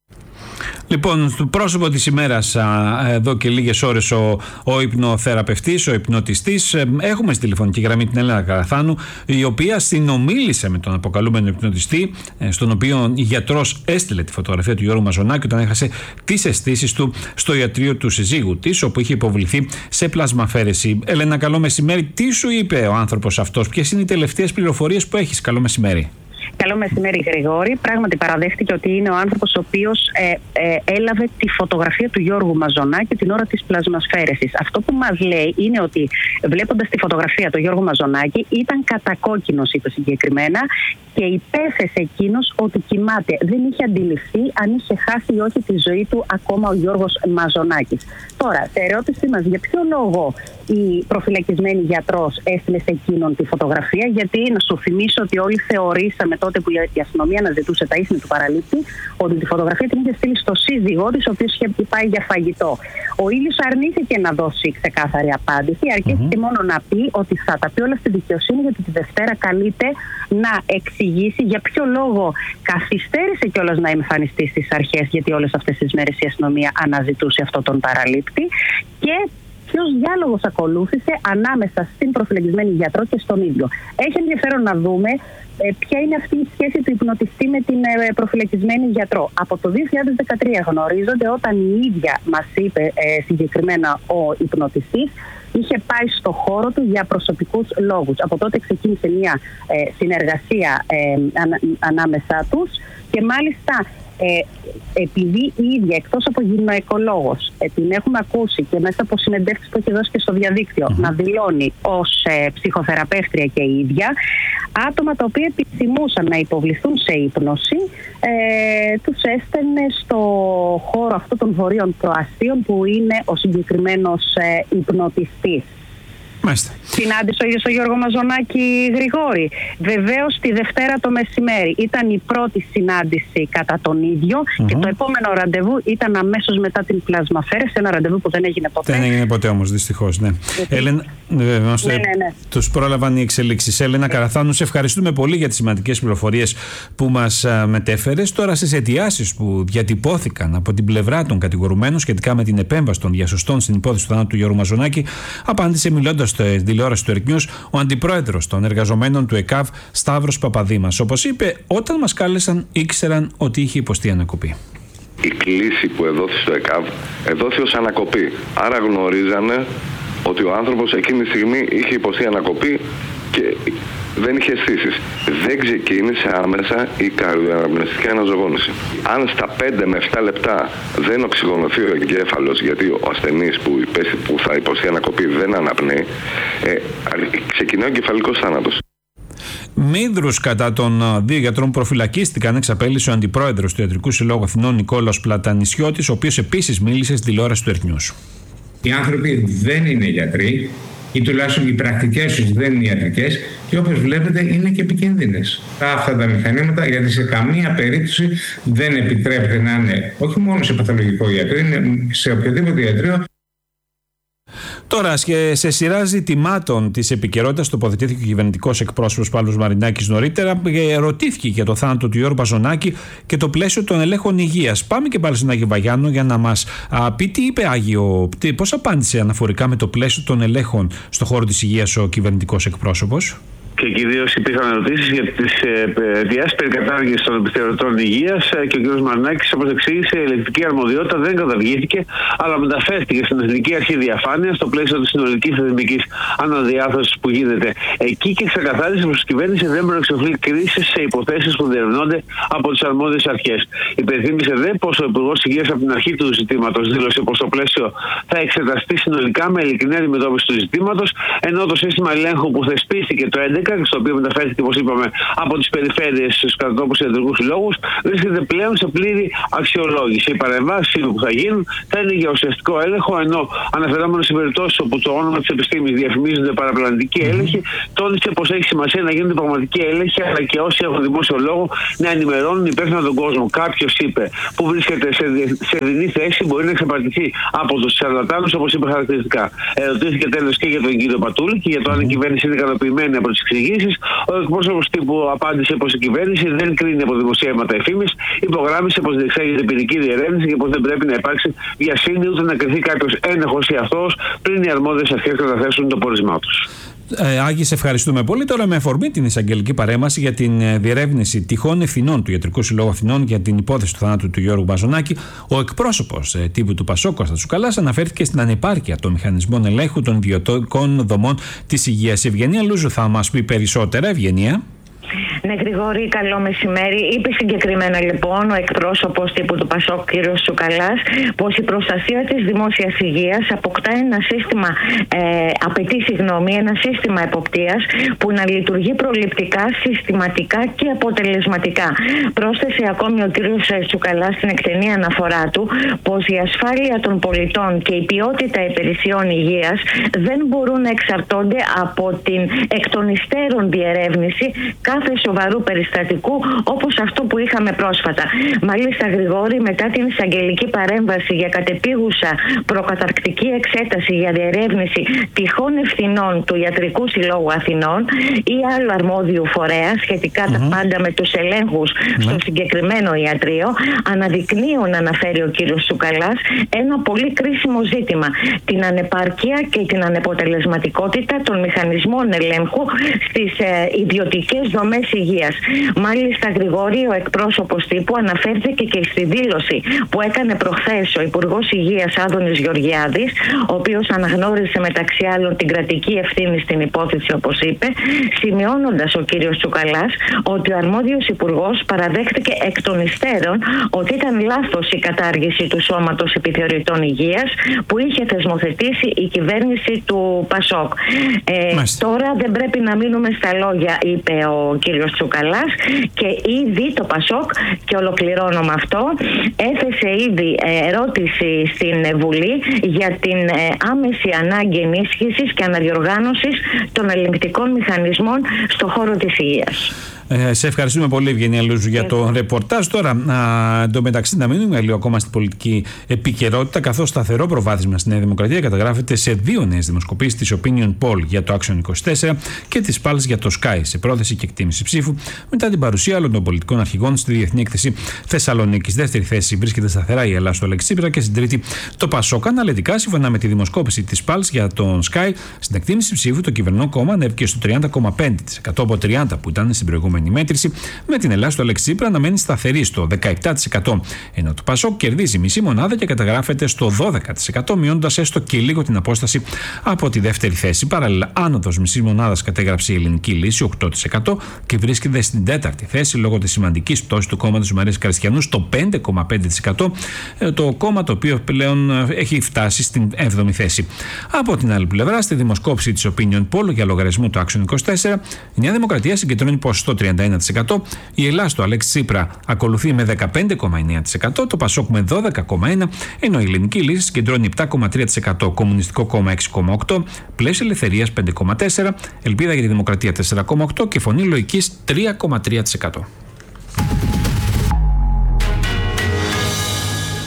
Λοιπόν, στο πρόσωπο της ημέρας, εδώ και λίγες ώρες, ο, ο υπνοθεραπευτής, ο υπνοτιστής. Έχουμε στη τηλεφωνική γραμμή την Έλενα Καραθάνου, η οποία συνομίλησε με τον αποκαλούμενο υπνοτιστή, στον οποίο η γιατρός έστειλε τη φωτογραφία του Γιώργου Μαζονάκη όταν έχασε τις αισθήσεις του στο ιατρείο του συζύγου της, όπου είχε υποβληθεί σε πλασμαφέρεση. Έλενα, καλό μεσημέρι. Τι σου είπε ο άνθρωπος αυτός, ποιες είναι οι τελευταίες πληροφορίες που έχεις? Καλό μεσημέρι. Καλό μεσημέρι, Γρηγόρη. Πράγματι παραδέχτηκε ότι είναι ο άνθρωπος ο οποίος ε, ε, έλαβε τη φωτογραφία του Γιώργου Μαζονάκη την ώρα της πλασμασφαίρεσης. Αυτό που μας λέει είναι ότι, βλέποντας τη φωτογραφία του Γιώργου Μαζονάκη, ήταν κατακόκκινος, είπε συγκεκριμένα, και υπέθεσε εκείνος ότι κοιμάται. Δεν είχε αντιληφθεί αν είχε χάσει ή όχι τη ζωή του ακόμα ο Γιώργος Μαζονάκης. Τώρα, σε ερώτησή μας, για ποιο λόγο η προφυλακισμένη γιατρός έστειλε σε εκείνον τη φωτογραφία? Γιατί να σου θυμίσω ότι όλοι θεωρήσαμε τότε που η αστυνομία αναζητούσε τα ίχνη του παραλήπτη, ότι τη φωτογραφία την είχε στείλει στο σύζυγό της, ο οποίος είχε πάει για φαγητό. Ο ίδιος αρνήθηκε να δώσει ξεκάθαρη απάντηση, αρκέστηκε mm-hmm. μόνο να πει ότι θα τα πει όλα στη δικαιοσύνη, γιατί τη Δευτέρα καλείται να εξηγήσει για ποιο λόγο καθυστέρησε κιόλας να εμφανιστεί στις αρχές, γιατί όλες αυτές τις μέρες η αστυνομία αναζητούσε αυτόν τον παραλήπτη, και ποιος διάλογος ακολούθησε ανάμεσα στην προφυλακισμένη γιατρό και στον ίδιο. Έχει ενδιαφέρον να δούμε ε, ποια είναι αυτή η σχέση του υπνοτιστή με την ε, προφυλακισμένη γιατρό. Από το δύο χιλιάδες δεκατρία γνωρίζονται, όταν η ίδια μας είπε ε, συγκεκριμένα ο υπνοτιστής, είχε πάει στο χώρο του για προσωπικούς λόγους. Από τότε ξεκίνησε μια ε, συνεργασία ε, ανα, ανάμεσά τους, και μάλιστα Ε, επειδή η ίδια, εκτός από γυναικολόγος, ε, την έχουμε ακούσει και μέσα από συνεντεύξεις που έχει δώσει και στο διαδίκτυο, mm-hmm. να δηλώνει ως ε, ψυχοθεραπεύτρια και η ίδια, άτομα τα οποία επιθυμούσαν να υποβληθούν σε ύπνωση, ε, τους έστελνε στο χώρο αυτό των Βορείων Προαστίων, που είναι ο συγκεκριμένος ε, υπνοτιστής. Μάλιστα. Συνάντησε ο ίδιος ο Γιώργο Μαζονάκη, Γρηγόρη. Βεβαίως τη Δευτέρα το μεσημέρι ήταν η πρώτη συνάντηση κατά τον ίδιο, mm-hmm. και το επόμενο ραντεβού ήταν αμέσως μετά την πλασμαφέρεση, ένα ραντεβού που δεν έγινε ποτέ. Δεν έγινε ποτέ όμως, δυστυχώς, ναι. Έλενα, ναι, ναι, ναι. Τους πρόλαβαν οι εξελίξεις. Έλενα ναι. Καραθάνου, σε ευχαριστούμε πολύ για τις σημαντικές πληροφορίες που μας μετέφερες. Τώρα, στις αιτιάσεις που διατυπώθηκαν από την πλευρά των κατηγορουμένων σχετικά με την επέμβαση των διασωστών στην υπόθεση του θανάτου του Γιώργου Μαζονάκη, απάντησε μιλώντας στην τηλεόραση του Earth News ο αντιπρόεδρος των εργαζομένων του ΕΚΑΒ, Σταύρος Παπαδήμας. Όπως είπε, όταν μας κάλεσαν ήξεραν ότι είχε υποστεί ανακοπή. Η κλίση που εδόθη στο ΕΚΑΒ εδόθη ως ανακοπή. Άρα γνωρίζανε ότι ο άνθρωπος εκείνη τη στιγμή είχε υποστεί ανακοπή και δεν είχε αισθήσεις. Δεν ξεκίνησε άμεσα η καρδιοαναπνευστική αναζωογόνηση. Αν στα πέντε με επτά λεπτά δεν οξυγονωθεί ο εγκέφαλος, γιατί ο ασθενής που, υπέστη, που θα υποστεί ανακοπή δεν αναπνέει, ε, ξεκινάει ο εγκεφαλικός θάνατος. Μίδρους κατά των δύο γιατρών που προφυλακίστηκαν εξαπέλυσε ο αντιπρόεδρος του Ιατρικού Συλλόγου Αθηνών, Νικόλαος Πλατανισιώτης, ο οποίος επίσης μίλησε στη τηλεόραση του Earth News. Οι άνθρωποι δεν είναι γιατροί, ή τουλάχιστον οι πρακτικές τους δεν είναι ιατρικές, και όπως βλέπετε είναι και επικίνδυνες αυτά τα μηχανήματα, γιατί σε καμία περίπτωση δεν επιτρέπεται να είναι όχι μόνο σε παθολογικό ιατρείο, είναι σε οποιοδήποτε ιατρείο. Τώρα, σε σειρά ζητημάτων της επικαιρότητας, τοποθετήθηκε ο κυβερνητικός εκπρόσωπος Παύλος Μαρινάκης νωρίτερα. Ρωτήθηκε για το θάνατο του Γιώργου Μαζονάκη και το πλαίσιο των ελέγχων υγείας. Πάμε και πάλι στον Άγιο Βαγιάννο για να μας α, πει τι είπε Άγιο, τι, πώς απάντησε αναφορικά με το πλαίσιο των ελέγχων στον χώρο της υγείας ο κυβερνητικός εκπρόσωπος. Και κυρίως υπήρχαν ερωτήσεις για τις διάσεις περί κατάργησης των επιθεωρητών υγείας και ο κ. Μαρινάκης, όπως εξήγησε, η ελεγκτική αρμοδιότητα δεν καταργήθηκε, αλλά μεταφέρθηκε στην Εθνική Αρχή Διαφάνειας στο πλαίσιο της συνολικής θεσμικής αναδιάρθρωσης που γίνεται εκεί και ξεκαθάρισε πως η κυβέρνηση δεν προεξοφλεί κρίσεις σε υποθέσεις που διερευνώνται από τις αρμόδιες αρχές. Υπενθύμησε δε πως ο Υπουργός Υγείας από την αρχή του ζητήματος δήλωσε πως το πλαίσιο θα εξεταστεί συνολικά με ειλικρινή αντιμετώπιση του ζητήματος, ενώ το σύστημα ελέγχου που θεσπίστηκε το έντεκα, στο οποίο μεταφέρθηκε, όπως είπαμε, από τις περιφέρειες στους κατατόπους ιατρικούς συλλόγους, βρίσκεται πλέον σε πλήρη αξιολόγηση. Οι παρεμβάσεις που θα γίνουν θα είναι για ουσιαστικό έλεγχο, ενώ αναφερόμενο σε περιπτώσεις όπου το όνομα της επιστήμης διαφημίζονται παραπλανητικοί έλεγχοι, τόνισε πως έχει σημασία να γίνονται πραγματικοί έλεγχοι, αλλά και όσοι έχουν δημόσιο λόγο να ενημερώνουν υπεύθυνα τον κόσμο. Κάποιος είπε που βρίσκεται σε, σε δινή θέση μπορεί να εξαπατηθεί από τους σαρλατάνους, όπως είπε χαρακτηριστικά. Ερωτήθηκε τέλος και για τον κύριο Πατούλη και για το αν η κυβέρνηση είναι ικανοποιημένη από τις εξηγήσεις. Ο εκπρόσωπος τύπου απάντησε πως η κυβέρνηση δεν κρίνει από δημοσιεύματα εφήμης, υπογράμμισε πως διεξάγεται ποινική διερεύνηση και πως δεν πρέπει να υπάρξει βιασύνη ούτε να κριθεί κάποιος ένοχος ή αθώος πριν οι αρμόδιες αρχές καταθέσουν το πόρισμά τους. Ε, Άγγι, σε ευχαριστούμε πολύ. Τώρα, με αφορμή την εισαγγελική παρέμβαση για την ε, διερεύνηση τυχόν ευθυνών του Ιατρικού Συλλόγου Αθηνών για την υπόθεση του θανάτου του Γιώργου Μαζονάκη, ο εκπρόσωπος ε, τύπου του Πασόκ, Κώστας Τσουκαλάς, αναφέρθηκε στην ανεπάρκεια των μηχανισμών ελέγχου των ιδιωτικών δομών της υγείας. Ευγενία Λούζου θα μας πει περισσότερα. Ευγενία. Ναι, Γρηγόρη, καλό μεσημέρι. Είπε συγκεκριμένα λοιπόν ο εκπρόσωπος τύπου του Πασόκ, κ. Τσουκαλάς, πως η προστασία της δημόσιας υγείας αποκτά ένα σύστημα, ε, απαιτεί συγγνώμη, ένα σύστημα εποπτείας που να λειτουργεί προληπτικά, συστηματικά και αποτελεσματικά. Πρόσθεσε ακόμη ο κ. Τσουκαλάς στην εκτενή αναφορά του πως η ασφάλεια των πολιτών και η ποιότητα υπηρεσιών υγείας δεν μπορούν να εξαρτώνται από την εκ των υστέρων διερεύνηση κάθε σοβαρού περιστατικού όπως αυτό που είχαμε πρόσφατα. Μάλιστα, Γρηγόρη, μετά την εισαγγελική παρέμβαση για κατεπίγουσα προκαταρκτική εξέταση για διερεύνηση τυχόν ευθυνών του Ιατρικού Συλλόγου Αθηνών ή άλλου αρμόδιου φορέα σχετικά mm-hmm. τα πάντα με τους ελέγχους mm-hmm. στο συγκεκριμένο ιατρείο, αναδεικνύουν, αναφέρει ο κύριος Τσουκαλάς, ένα πολύ κρίσιμο ζήτημα. Την ανεπάρκεια και την ανεποτελεσματικότητα των μηχανισμών ελέγχου στις ε, ιδιωτικές δομές υγείας. Μάλιστα, Γρηγόρη, ο εκπρόσωπος τύπου αναφέρθηκε και στη δήλωση που έκανε προχθές ο Υπουργός Υγείας Άδωνης Γεωργιάδης, ο οποίος αναγνώρισε μεταξύ άλλων την κρατική ευθύνη στην υπόθεση, όπως είπε, σημειώνοντας ο κύριος Τσουκαλάς ότι ο αρμόδιος υπουργός παραδέχτηκε εκ των υστέρων ότι ήταν λάθος η κατάργηση του Σώματος Επιθεωρητών Υγείας που είχε θεσμοθετήσει η κυβέρνηση του Πασόκ. Ε, τώρα δεν πρέπει να μείνουμε στα λόγια, είπε ο κύριος Τσουκαλάς, και ήδη το Πασόκ, και ολοκληρώνω με αυτό, έθεσε ήδη ερώτηση στην Βουλή για την άμεση ανάγκη ενίσχυσης και αναδιοργάνωσης των ελεγκτικών μηχανισμών στον χώρο της υγείας. Ε, σε ευχαριστούμε πολύ, Ευγενία Λούζου, για το ρεπορτάζ. Τώρα, εντωμεταξύ, να μείνουμε λίγο ακόμα στην πολιτική επικαιρότητα, καθώς σταθερό προβάδισμα στη Νέα Δημοκρατία καταγράφεται σε δύο νέες δημοσκοπήσεις της Opinion Poll για το Action είκοσι τέσσερα και της Pulse για το Sky, σε πρόθεση και εκτίμηση ψήφου, μετά την παρουσία άλλων των πολιτικών αρχηγών στη Διεθνή Έκθεση Θεσσαλονίκης. Δεύτερη θέση βρίσκεται σταθερά η Ελλάδα στο Αλέξη Τσίπρα και στην τρίτη το Πασόκ. Αναλυτικά, σύμφωνα με τη δημοσκόπηση της Pulse για τον Sky, στην εκτίμηση ψήφου το κυβερνό κόμμα ανέβηκε στο τριάντα κόμμα πέντε τοις εκατό από τριάντα τοις εκατό που ήταν στην προηγούμενη μέτρηση, με την Ελλάδα στο Αλέξη Τσίπρα να μένει σταθερή στο δεκαεπτά τοις εκατό, ενώ το Πασόκ κερδίζει μισή μονάδα και καταγράφεται στο δώδεκα τοις εκατό, μειώνοντας έστω και λίγο την απόσταση από τη δεύτερη θέση. Παράλληλα, άνοδος μισής μονάδας κατέγραψε η Ελληνική Λύση, οκτώ τοις εκατό, και βρίσκεται στην τέταρτη θέση λόγω της σημαντικής πτώσης του κόμματος Μαρίας Καριστιανού στο πέντε κόμμα πέντε τοις εκατό, το κόμμα το οποίο πλέον έχει φτάσει στην έβδομη θέση. Από την άλλη πλευρά, στη δημοσκόπηση της Opinion Poll για λογαριασμό του Action είκοσι τέσσερα, η Νέα Δημοκρατία συγκεντρώνει ποσοστό τριάντα ένα τοις εκατό, η Ελλάδα στο Αλέξη Τσίπρα ακολουθεί με δεκαπέντε κόμμα εννέα τοις εκατό, το Πασόκ με δώδεκα κόμμα ένα τοις εκατό, ενώ η Ελληνική Λύση συγκεντρώνει επτά κόμμα τρία τοις εκατό, Κομμουνιστικό Κόμμα έξι κόμμα οκτώ τοις εκατό, Πλαίσιο Ελευθερίας πέντε κόμμα τέσσερα τοις εκατό, Ελπίδα για τη Δημοκρατία τέσσερα κόμμα οκτώ τοις εκατό και Φωνή Λογικής τρία κόμμα τρία τοις εκατό.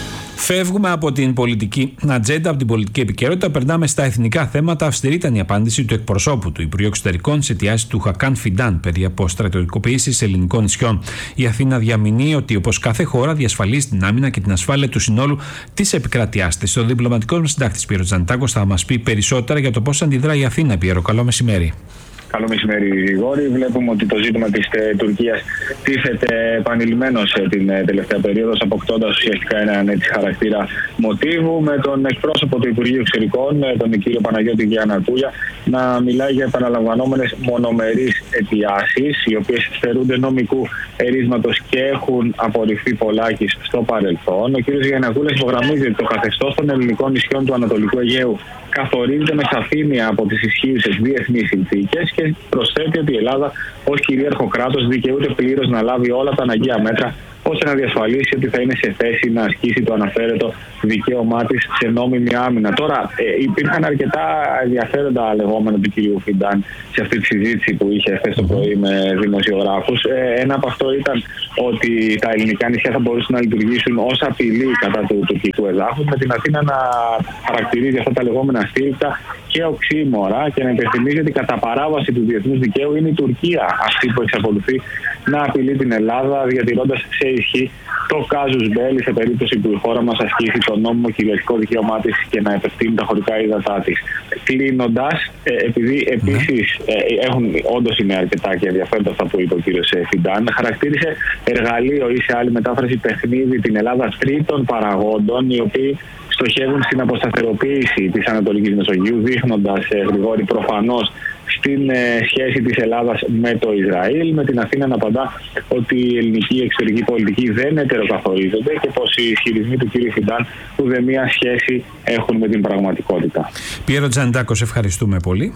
Φεύγουμε από την πολιτική ατζέντα, από την πολιτική επικαιρότητα, περνάμε στα εθνικά θέματα. Αυστηρή ήταν η απάντηση του εκπροσώπου του Υπουργείου Εξωτερικών σε αιτιάσεις του Χακάν Φιντάν περί αποστρατιωτικοποίησης ελληνικών νησιών. Η Αθήνα διαμηνύει ότι όπως κάθε χώρα διασφαλίζει την άμυνα και την ασφάλεια του συνόλου της επικράτειάς της. Ο διπλωματικός μας συντάκτης Πίερο Τζανετάκος θα μας πει περισσότερα για το πώς αντιδρά η Αθήνα. Πίερο, καλό μεσημέρι. Καλό μεσημέρι, Γρηγόρη. Βλέπουμε ότι το ζήτημα της ε, Τουρκίας τίθεται επανειλημμένως ε, την ε, τελευταία περίοδο, αποκτώντας ουσιαστικά έναν έτσι χαρακτήρα μοτίβου, με τον εκπρόσωπο του Υπουργείου Εξωτερικών, ε, τον κύριο Παναγιώτη Γιαννακούλια, να μιλάει για επαναλαμβανόμενες μονομερείς αιτιάσεις, οι οποίες στερούνται νομικού ερίσματος και έχουν απορριφθεί πολλάκις στο παρελθόν. Ο κύριος Γιαννακούλιας υπογραμμίζει ότι το καθεστώς των ελληνικών νησιών του Ανατολικού Αιγαίου καθορίζεται με σαφήνεια από τις ισχύουσες διεθνείς συνθήκες και προσθέτει ότι η Ελλάδα ως κυρίαρχο κράτος δικαιούται πλήρως να λάβει όλα τα αναγκαία μέτρα ώστε να διασφαλίσει ότι θα είναι σε θέση να ασκήσει το αναφέρετο δικαίωμά της σε νόμιμη άμυνα. Τώρα, ε, υπήρχαν αρκετά ενδιαφέροντα λεγόμενα του κυρίου Φιντάν σε αυτή τη συζήτηση που είχε χθες το πρωί με δημοσιογράφους. Ε, ένα από αυτό ήταν ότι τα ελληνικά νησιά θα μπορούσαν να λειτουργήσουν ως απειλή κατά του τουρκικού εδάφους, με την Αθήνα να χαρακτηρίζει αυτά τα λεγόμενα αστήρικτα και οξύμορα και να υπενθυμίζει ότι κατά παράβαση του διεθνούς δικαίου είναι η Τουρκία αυτή που εξακολουθεί να απειλεί την Ελλάδα, διατηρώντας σε ισχύ το casus belli σε περίπτωση που η χώρα μας ασκήσει το νόμιμο κυριαρχικό δικαίωμά της και να επεκτείνει τα χωρικά ύδατά της. Κλείνοντας, ε, επειδή επίσης ε, έχουν, όντως είναι αρκετά και ενδιαφέροντα αυτά που είπε ο κύριος Φιντάν, χαρακτήρισε εργαλείο ή σε άλλη μετάφραση παιχνίδι την Ελλάδα τρίτων παραγόντων, οι οποίοι στοχεύουν στην αποσταθεροποίηση της Ανατολικής Μεσογείου, δείχνοντας, ε, Γρηγόρη, προφανώς στην ε, σχέση της Ελλάδας με το Ισραήλ, με την Αθήνα να απαντά ότι η ελληνική εξωτερική πολιτική δεν ετεροκαθορίζεται και πως οι ισχυρισμοί του κ. Φιντάν ουδέμια σχέση έχουν με την πραγματικότητα. Πίερο Τζανετάκο, ευχαριστούμε πολύ.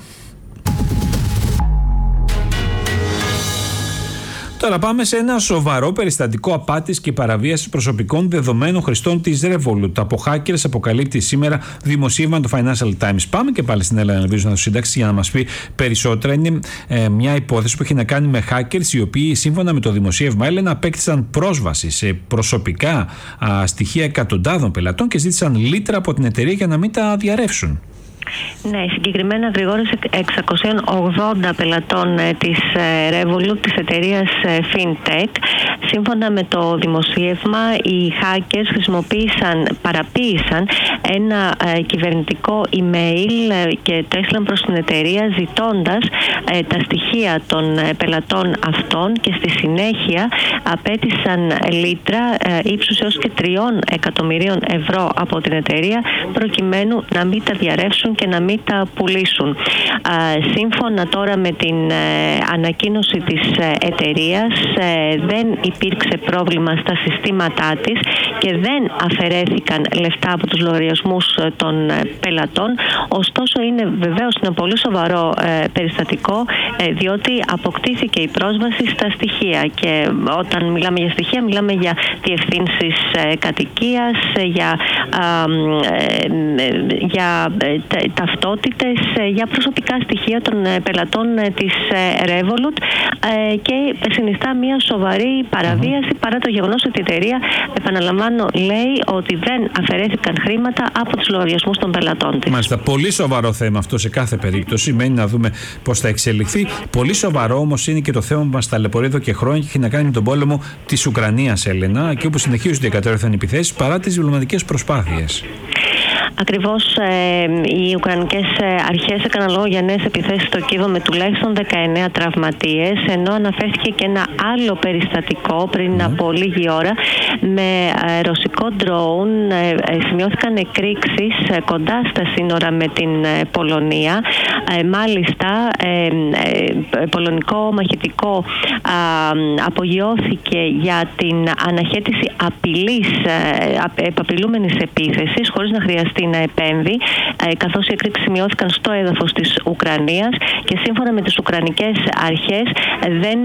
Τώρα πάμε σε ένα σοβαρό περιστατικό απάτης και παραβίασης προσωπικών δεδομένων χρηστών της Revolut. Από hackers αποκαλύπτει σήμερα δημοσίευμα το Financial Times. Πάμε και πάλι στην Έλενα Ελβίδου να το συντάξει για να μας πει περισσότερα. Είναι ε, μια υπόθεση που έχει να κάνει με hackers οι οποίοι σύμφωνα με το δημοσίευμα, Έλενα, απέκτησαν πρόσβαση σε προσωπικά α, στοιχεία εκατοντάδων πελατών και ζήτησαν λίτρα από την εταιρεία για να μην τα διαρρεύσουν. Ναι, συγκεκριμένα, Γρηγόρη, εξακόσια ογδόντα πελατών ε, της ε, Revolut, της εταιρείας ε, FinTech. Σύμφωνα με το δημοσίευμα, οι hackers χρησιμοποίησαν, παραποίησαν ένα ε, κυβερνητικό email ε, και το έστειλαν προς την εταιρεία ζητώντας ε, τα στοιχεία των ε, πελατών αυτών και στη συνέχεια απέτησαν λίτρα ε, ύψους έως και τριών εκατομμυρίων ευρώ από την εταιρεία προκειμένου να μην τα διαρρεύσουν και να μην τα πουλήσουν. Σύμφωνα τώρα με την ανακοίνωση της εταιρείας, δεν υπήρξε πρόβλημα στα συστήματά της και δεν αφαιρέθηκαν λεφτά από τους λογαριασμούς των πελατών. Ωστόσο, είναι βεβαίως ένα πολύ σοβαρό περιστατικό, διότι αποκτήθηκε η πρόσβαση στα στοιχεία και όταν μιλάμε για στοιχεία μιλάμε για διευθύνσεις κατοικίας, για, για ταυτότητες, για προσωπικά στοιχεία των πελατών της Revolut και συνιστά μια σοβαρή παραβίαση mm-hmm. παρά το γεγονός ότι η εταιρεία, επαναλαμβάνω, λέει ότι δεν αφαιρέθηκαν χρήματα από τους λογαριασμούς των πελατών της. Μάλιστα, πολύ σοβαρό θέμα αυτό σε κάθε περίπτωση. Μένει να δούμε πώς θα εξελιχθεί. Πολύ σοβαρό όμως είναι και το θέμα που μας ταλαιπωρεί εδώ και χρόνια και έχει να κάνει με τον πόλεμο της Ουκρανίας, Έλενα, και όπου συνεχίζονται οι κατέρωθεν επιθέσεις παρά τις διπλωματικές προσπάθειες. Ακριβώς, ε, οι Ουκρανικές αρχές έκαναν λόγο για νέες επιθέσεις στο Κίεβο με τουλάχιστον δεκαεννέα τραυματίες, ενώ αναφέρθηκε και ένα άλλο περιστατικό πριν mm. από λίγη ώρα με ε, ρωσικό ντρόουν. Ε, ε, σημειώθηκαν εκρήξεις ε, κοντά στα σύνορα με την ε, Πολωνία. Ε, μάλιστα, ε, ε, πολωνικό μαχητικό ε, απογειώθηκε για την αναχέτηση απειλής, ε, απειλούμενης επίθεσης, χωρίς να χρειαστεί μπορεί να επέμβει, καθώς οι εκρήξεις σημειώθηκαν στο έδαφος της Ουκρανίας και σύμφωνα με τις ουκρανικές αρχές δεν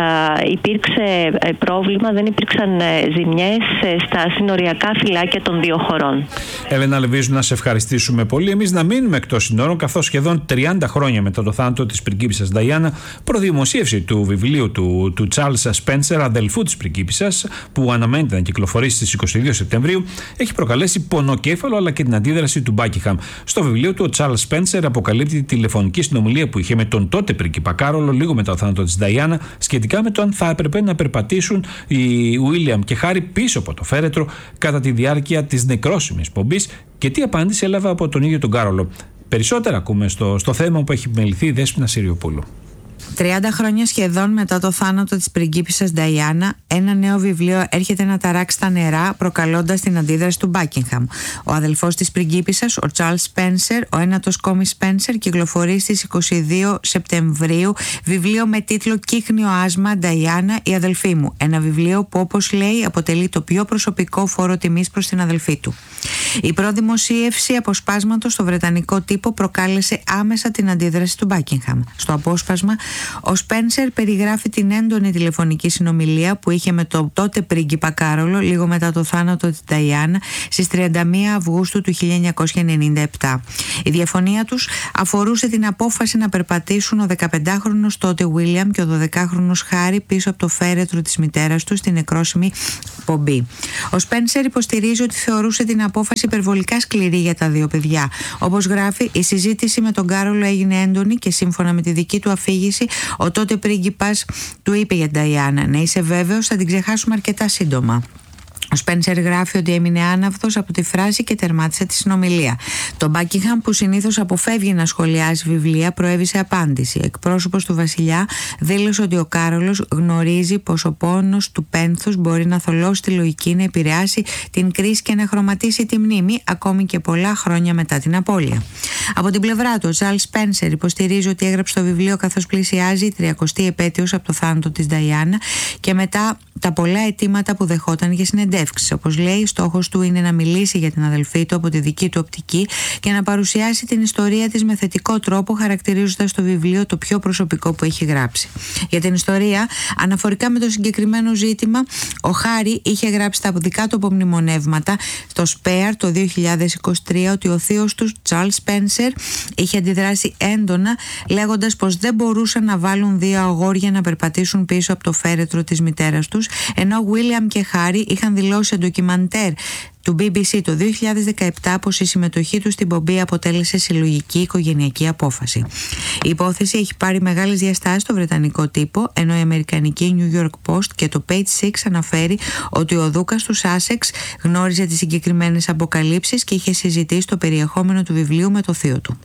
υπήρξε πρόβλημα, δεν υπήρξαν ζημιές στα συνοριακά φυλάκια των δύο χωρών. Έλενα Λεβίζου, να σε ευχαριστήσουμε πολύ. Εμείς να μείνουμε εκτός συνόρων, καθώς σχεδόν τριάντα χρόνια μετά το θάνατο της πριγκίπισσας Νταϊάννα, προδημοσίευση του βιβλίου του, του Charles Spencer, αδελφού της πριγκίπισσας, που αναμένεται να κυκλοφορήσει στις είκοσι δύο Σεπτεμβρίου, έχει προκαλέσει πονοκέφαλο αλλά και την αντίδραση του Buckingham. Στο βιβλίο του, ο Charles Spencer αποκαλύπτει τη τηλεφωνική συνομιλία που είχε με τον τότε πρίγκιπα Κάρολο λίγο μετά το θάνατο της Νταϊάννα, σχετικά με το αν θα έπρεπε να περπατήσουν οι Βίλιαμ και Χάρι πίσω από το φέρετρο κατά τη διάρκεια της νεκρόσιμης πομπής και τι απάντηση έλαβε από τον ίδιο τον Κάρολο. Περισσότερα ακούμε στο, στο θέμα που έχει επιμεληθεί η Δέσποινα Συριοπούλου. τριάντα χρόνια σχεδόν μετά το θάνατο της πριγκίπισσας Νταϊάννα, ένα νέο βιβλίο έρχεται να ταράξει τα νερά, προκαλώντας την αντίδραση του Buckingham. Ο αδελφός της πριγκίπισσας, ο Charles Spencer, ο ένατος Κόμι Spencer, κυκλοφορεί στις είκοσι δύο Σεπτεμβρίου βιβλίο με τίτλο «Κύχνιο άσμα, Νταϊάννα, η αδελφή μου». Ένα βιβλίο που, όπως λέει, αποτελεί το πιο προσωπικό φόρο τιμής προς την αδελφή του. Η προδημοσίευση αποσπάσματος στο βρετανικό τύπο προκάλεσε άμεσα την αντίδραση του Buckingham. Στο απόσπασμα, ο Σπένσερ περιγράφει την έντονη τηλεφωνική συνομιλία που είχε με τον τότε πρίγκιπα Κάρολο λίγο μετά το θάνατο της Νταϊάννα στις τριάντα μία Αυγούστου του χίλια εννιακόσια ενενήντα επτά. Η διαφωνία τους αφορούσε την απόφαση να περπατήσουν ο δεκαπεντάχρονος τότε Βίλιαμ και ο δωδεκάχρονος Χάρι πίσω από το φέρετρο της μητέρας του στην νεκρόσιμη πομπή. Ο Σπένσερ υποστηρίζει ότι θεωρούσε την απόφαση υπερβολικά σκληρή για τα δύο παιδιά. Όπως γράφει, η συζήτηση με τον Κάρολο έγινε έντονη και σύμφωνα με τη δική του αφήγηση, ο τότε πρίγκιπας του είπε για την Νταϊάννα: «Να είσαι βέβαιος, θα την ξεχάσουμε αρκετά σύντομα». Ο Σπένσερ γράφει ότι έμεινε άναυδος από τη φράση και τερμάτισε τη συνομιλία. Το Buckingham, που συνήθως αποφεύγει να σχολιάζει βιβλία, προέβησε απάντηση. Εκπρόσωπος του βασιλιά δήλωσε ότι ο Κάρολος γνωρίζει πως ο πόνος του πένθους μπορεί να θολώσει τη λογική, να επηρεάσει την κρίση και να χρωματίσει τη μνήμη, ακόμη και πολλά χρόνια μετά την απώλεια. Από την πλευρά του, ο Charles Spencer υποστηρίζει ότι έγραψε το βιβλίο καθώς πλησιάζει η τριακοστή επέτειος από το θάνατο της Νταϊάννα και μετά τα πολλά αιτήματα που δεχόταν για συνεντεύξεις. Όπως λέει, στόχος του είναι να μιλήσει για την αδελφή του από τη δική του οπτική και να παρουσιάσει την ιστορία της με θετικό τρόπο, χαρακτηρίζοντας το βιβλίο το πιο προσωπικό που έχει γράψει. Για την ιστορία, αναφορικά με το συγκεκριμένο ζήτημα, ο Χάρι είχε γράψει τα δικά του απομνημονεύματα στο Σπέαρ το δύο χιλιάδες είκοσι τρία ότι ο θείος του, Charles Spencer, είχε αντιδράσει έντονα, λέγοντας πως δεν μπορούσαν να βάλουν δύο αγόρια να περπατήσουν πίσω από το φέρετρο της μητέρας τους, ενώ William και Χάρι είχαν δηλώσει σε ντοκιμαντέρ του μπι μπι σι το δύο χιλιάδες δεκαεπτά πως η συμμετοχή του στην πομπή αποτέλεσε συλλογική οικογενειακή απόφαση. Η υπόθεση έχει πάρει μεγάλες διαστάσεις στο βρετανικό τύπο, ενώ η αμερικανική New York Post και το Page Six αναφέρει ότι ο δούκας του Σάσεξ γνώριζε τις συγκεκριμένες αποκαλύψεις και είχε συζητήσει το περιεχόμενο του βιβλίου με το θείο του.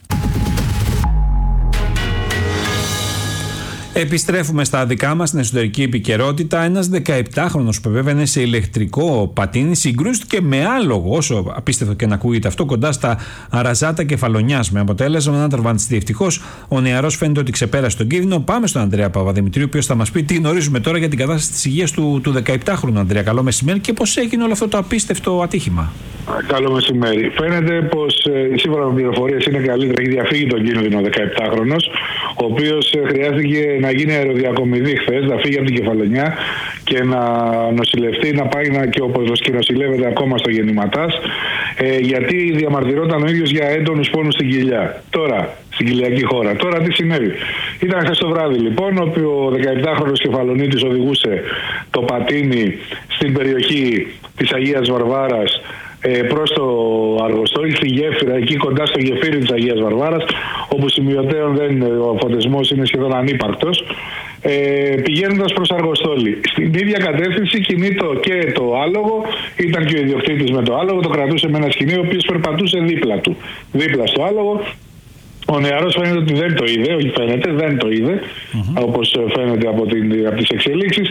Επιστρέφουμε στα δικά μας, στην εσωτερική επικαιρότητα. Ένας δεκαεπτάχρονος που επέβαινε σε ηλεκτρικό πατίνι συγκρούστηκε με άλογο, όσο απίστευτο και να ακούγεται αυτό, κοντά στα Αραζάτα Κεφαλονιάς, με αποτέλεσμα να τραυματιστεί. Ευτυχώς ο νεαρός φαίνεται ότι ξεπέρασε τον κίνδυνο. Πάμε στον Ανδρέα Παπαδημητρίου, ο οποίος θα μας πει τι γνωρίζουμε τώρα για την κατάσταση της υγείας του, του δεκαεπτάχρονου. Ανδρέα, καλό μεσημέρι, και πώς έγινε όλο αυτό το απίστευτο ατύχημα. Καλό μεσημέρι. Φαίνεται πως ε, σύμφωνα με πληροφορίες είναι καλύτερα, έχει διαφύγει τον κίνδυνο ο δεκαεπτάχρονος, ο οποίος ε, χρειάστηκε να γίνει αεροδιακομιδή χθες, να φύγει από την Κεφαλονιά και να νοσηλευτεί, να πάει να, και όπως και νοσηλεύεται ακόμα στο Γεννηματάς, ε, γιατί διαμαρτυρόταν ο ίδιος για έντονους πόνους στην κοιλιά. Τώρα, στην κοιλιακή χώρα. Τώρα τι συνέβη? Ήταν χθες το βράδυ λοιπόν, όπου ο δεκαεπτάχρονος Κεφαλονίτης οδηγούσε το πατίνι στην περιοχή της Αγίας Βαρβάρας προς το Αργοστόλι, στη γέφυρα, εκεί κοντά στο γεφύρι της Αγίας Βαρβάρας, όπου σημειωτέων δεν, ο φωτισμός είναι σχεδόν ανύπαρκτος, ε, πηγαίνοντας προς Αργοστόλι. Στην ίδια κατεύθυνση κινείται και το άλογο, ήταν και ο ιδιοκτήτης με το άλογο, το κρατούσε με ένα σκηνή, ο οποίος περπατούσε δίπλα του, δίπλα στο άλογο. Ο νεαρός φαίνεται ότι δεν το είδε, όχι φαίνεται, δεν το είδε, mm-hmm. όπως φαίνεται από, την, από τις εξελίξεις.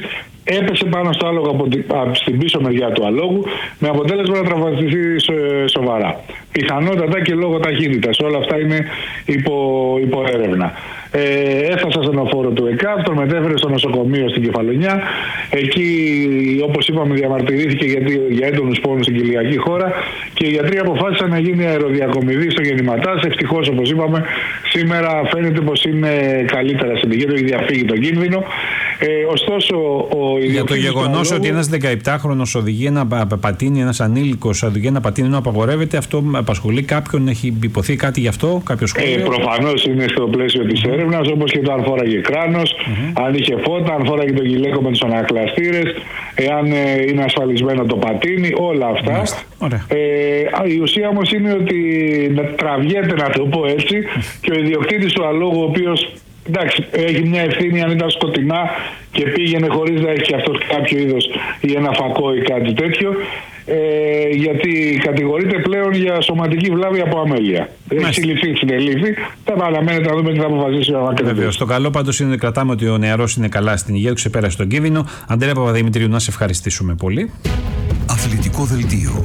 έπεσε πάνω στο άλογο από την, από στην πίσω μεριά του αλόγου, με αποτέλεσμα να τραυματιστεί σοβαρά. Πιθανότατα και λόγω ταχύτητας. Όλα αυτά είναι υπό, υπό έρευνα. Ε, έφτασε στον οφόρο του ΕΚΑΒ, τον μετέφερε στο νοσοκομείο στην Κεφαλονιά. Εκεί, όπως είπαμε, διαμαρτυρήθηκε γιατί, για έντονους πόνους στην κοιλιακή χώρα και οι γιατροί αποφάσισαν να γίνει αεροδιακομιδή στο γεννηματάς. Ευτυχώς, όπως είπαμε, σήμερα φαίνεται πως είναι καλύτερα στην υγεία του, έχει διαφύγει τον κίνδυνο. Ε, ωστόσο, ο για το γεγονός λόγου... ότι ένας δεκαεπτάχρονος οδηγεί ένα πατίνι, ένας ανήλικος οδηγεί ένα πατίνι ενώ απαγορεύεται, αυτό απασχολεί κάποιον, έχει υποθεί κάτι γι' αυτό, κάποιο σχόλιο? Ε, προφανώς είναι στο πλαίσιο της mm-hmm. έρευνας, όπως και το αν φόραγε κράνος, mm-hmm. αν είχε φώτα, αν φόραγε το γυλαίκο με τους ανακλαστήρες, εάν ε, είναι ασφαλισμένο το πατίνι, όλα αυτά. Mm-hmm. Ε, η ουσία όμως είναι ότι τραβιέται, να το πω έτσι, και ο ιδιοκτήτης του αλόγου, ο οποίος εντάξει, έχει μια ευθύνη αν ήταν σκοτεινά και πήγαινε χωρίς να έχει αυτός κάποιο είδος ή ένα φακό ή κάτι τέτοιο, ε, γιατί κατηγορείται πλέον για σωματική βλάβη από αμέλεια. Έχει συλληφθεί, συνελήφθη. Θα παραμένετε να δούμε τι θα αποφασίσει ο Ακριτής. Βεβαίως. Το καλό πάντως είναι ότι κρατάμε ότι ο νεαρός είναι καλά στην υγεία του, ξεπέρασε τον κίνδυνο. Αντρέα Παπαδημητρίου, να σε ευχαριστήσουμε πολύ. Αθλητικό δελτίο.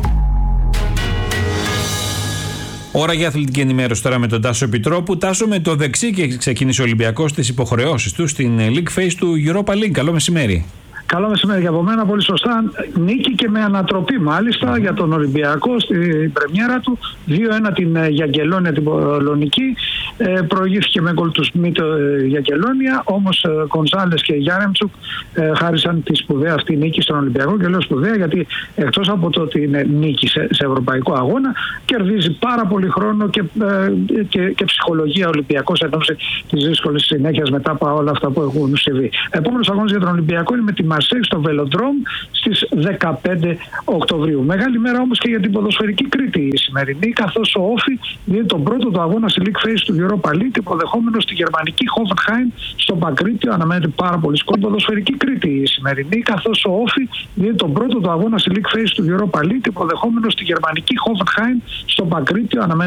Ώρα για αθλητική ενημέρωση τώρα με τον Τάσο Επιτρόπου. Τάσο, με το δεξί και ξεκίνησε ο Ολυμπιακός στις υποχρεώσεις του στην League Phase του Europa League. Καλό μεσημέρι. Καλό μεσημέρι για από μένα, πολύ σωστά. Νίκη και με ανατροπή μάλιστα για τον Ολυμπιακό στην πρεμιέρα του. δύο ένα την Γιαγκελόνια την Πολωνική. Ε, προηγήθηκε με γκολ του Σμιτ Γιαγκελόνια. Όμως Γκονζάλες και Γιάρεμτσουκ ε, χάρισαν τη σπουδαία αυτή νίκη στον Ολυμπιακό. Και λέω σπουδαία γιατί εκτός από το ότι είναι νίκη σε, σε ευρωπαϊκό αγώνα, κερδίζει πάρα πολύ χρόνο και, ε, και, και ψυχολογία ο Ολυμπιακός εν ώψη τη δύσκολη συνέχεια μετά από όλα αυτά που έχουν συμβεί. Επόμενος αγώνας για τον Ολυμπιακό είναι με τη Μαρσέη στο Βελοντρόμ στις δεκαπέντε Οκτωβρίου. Μεγάλη μέρα όμως και για την ποδοσφαιρική Κρήτη η σημερινή, καθώς ο Όφι δίνει τον πρώτο του αγώνα στη League Phase του Europa League, υποδεχόμενο στη γερμανική Hoffenheim στο Παγκρίτιο. Αναμένεται πάρα πολύ σκόρ. Ποδοσφαιρική Κρήτη η σημερινή, καθώς ο Όφι δίνει τον πρώτο του αγώνα στη League Phase του Europa League, υποδεχόμενο στη γερμανική Hoffenheim στο Παγκρίτιο. Αναμένεται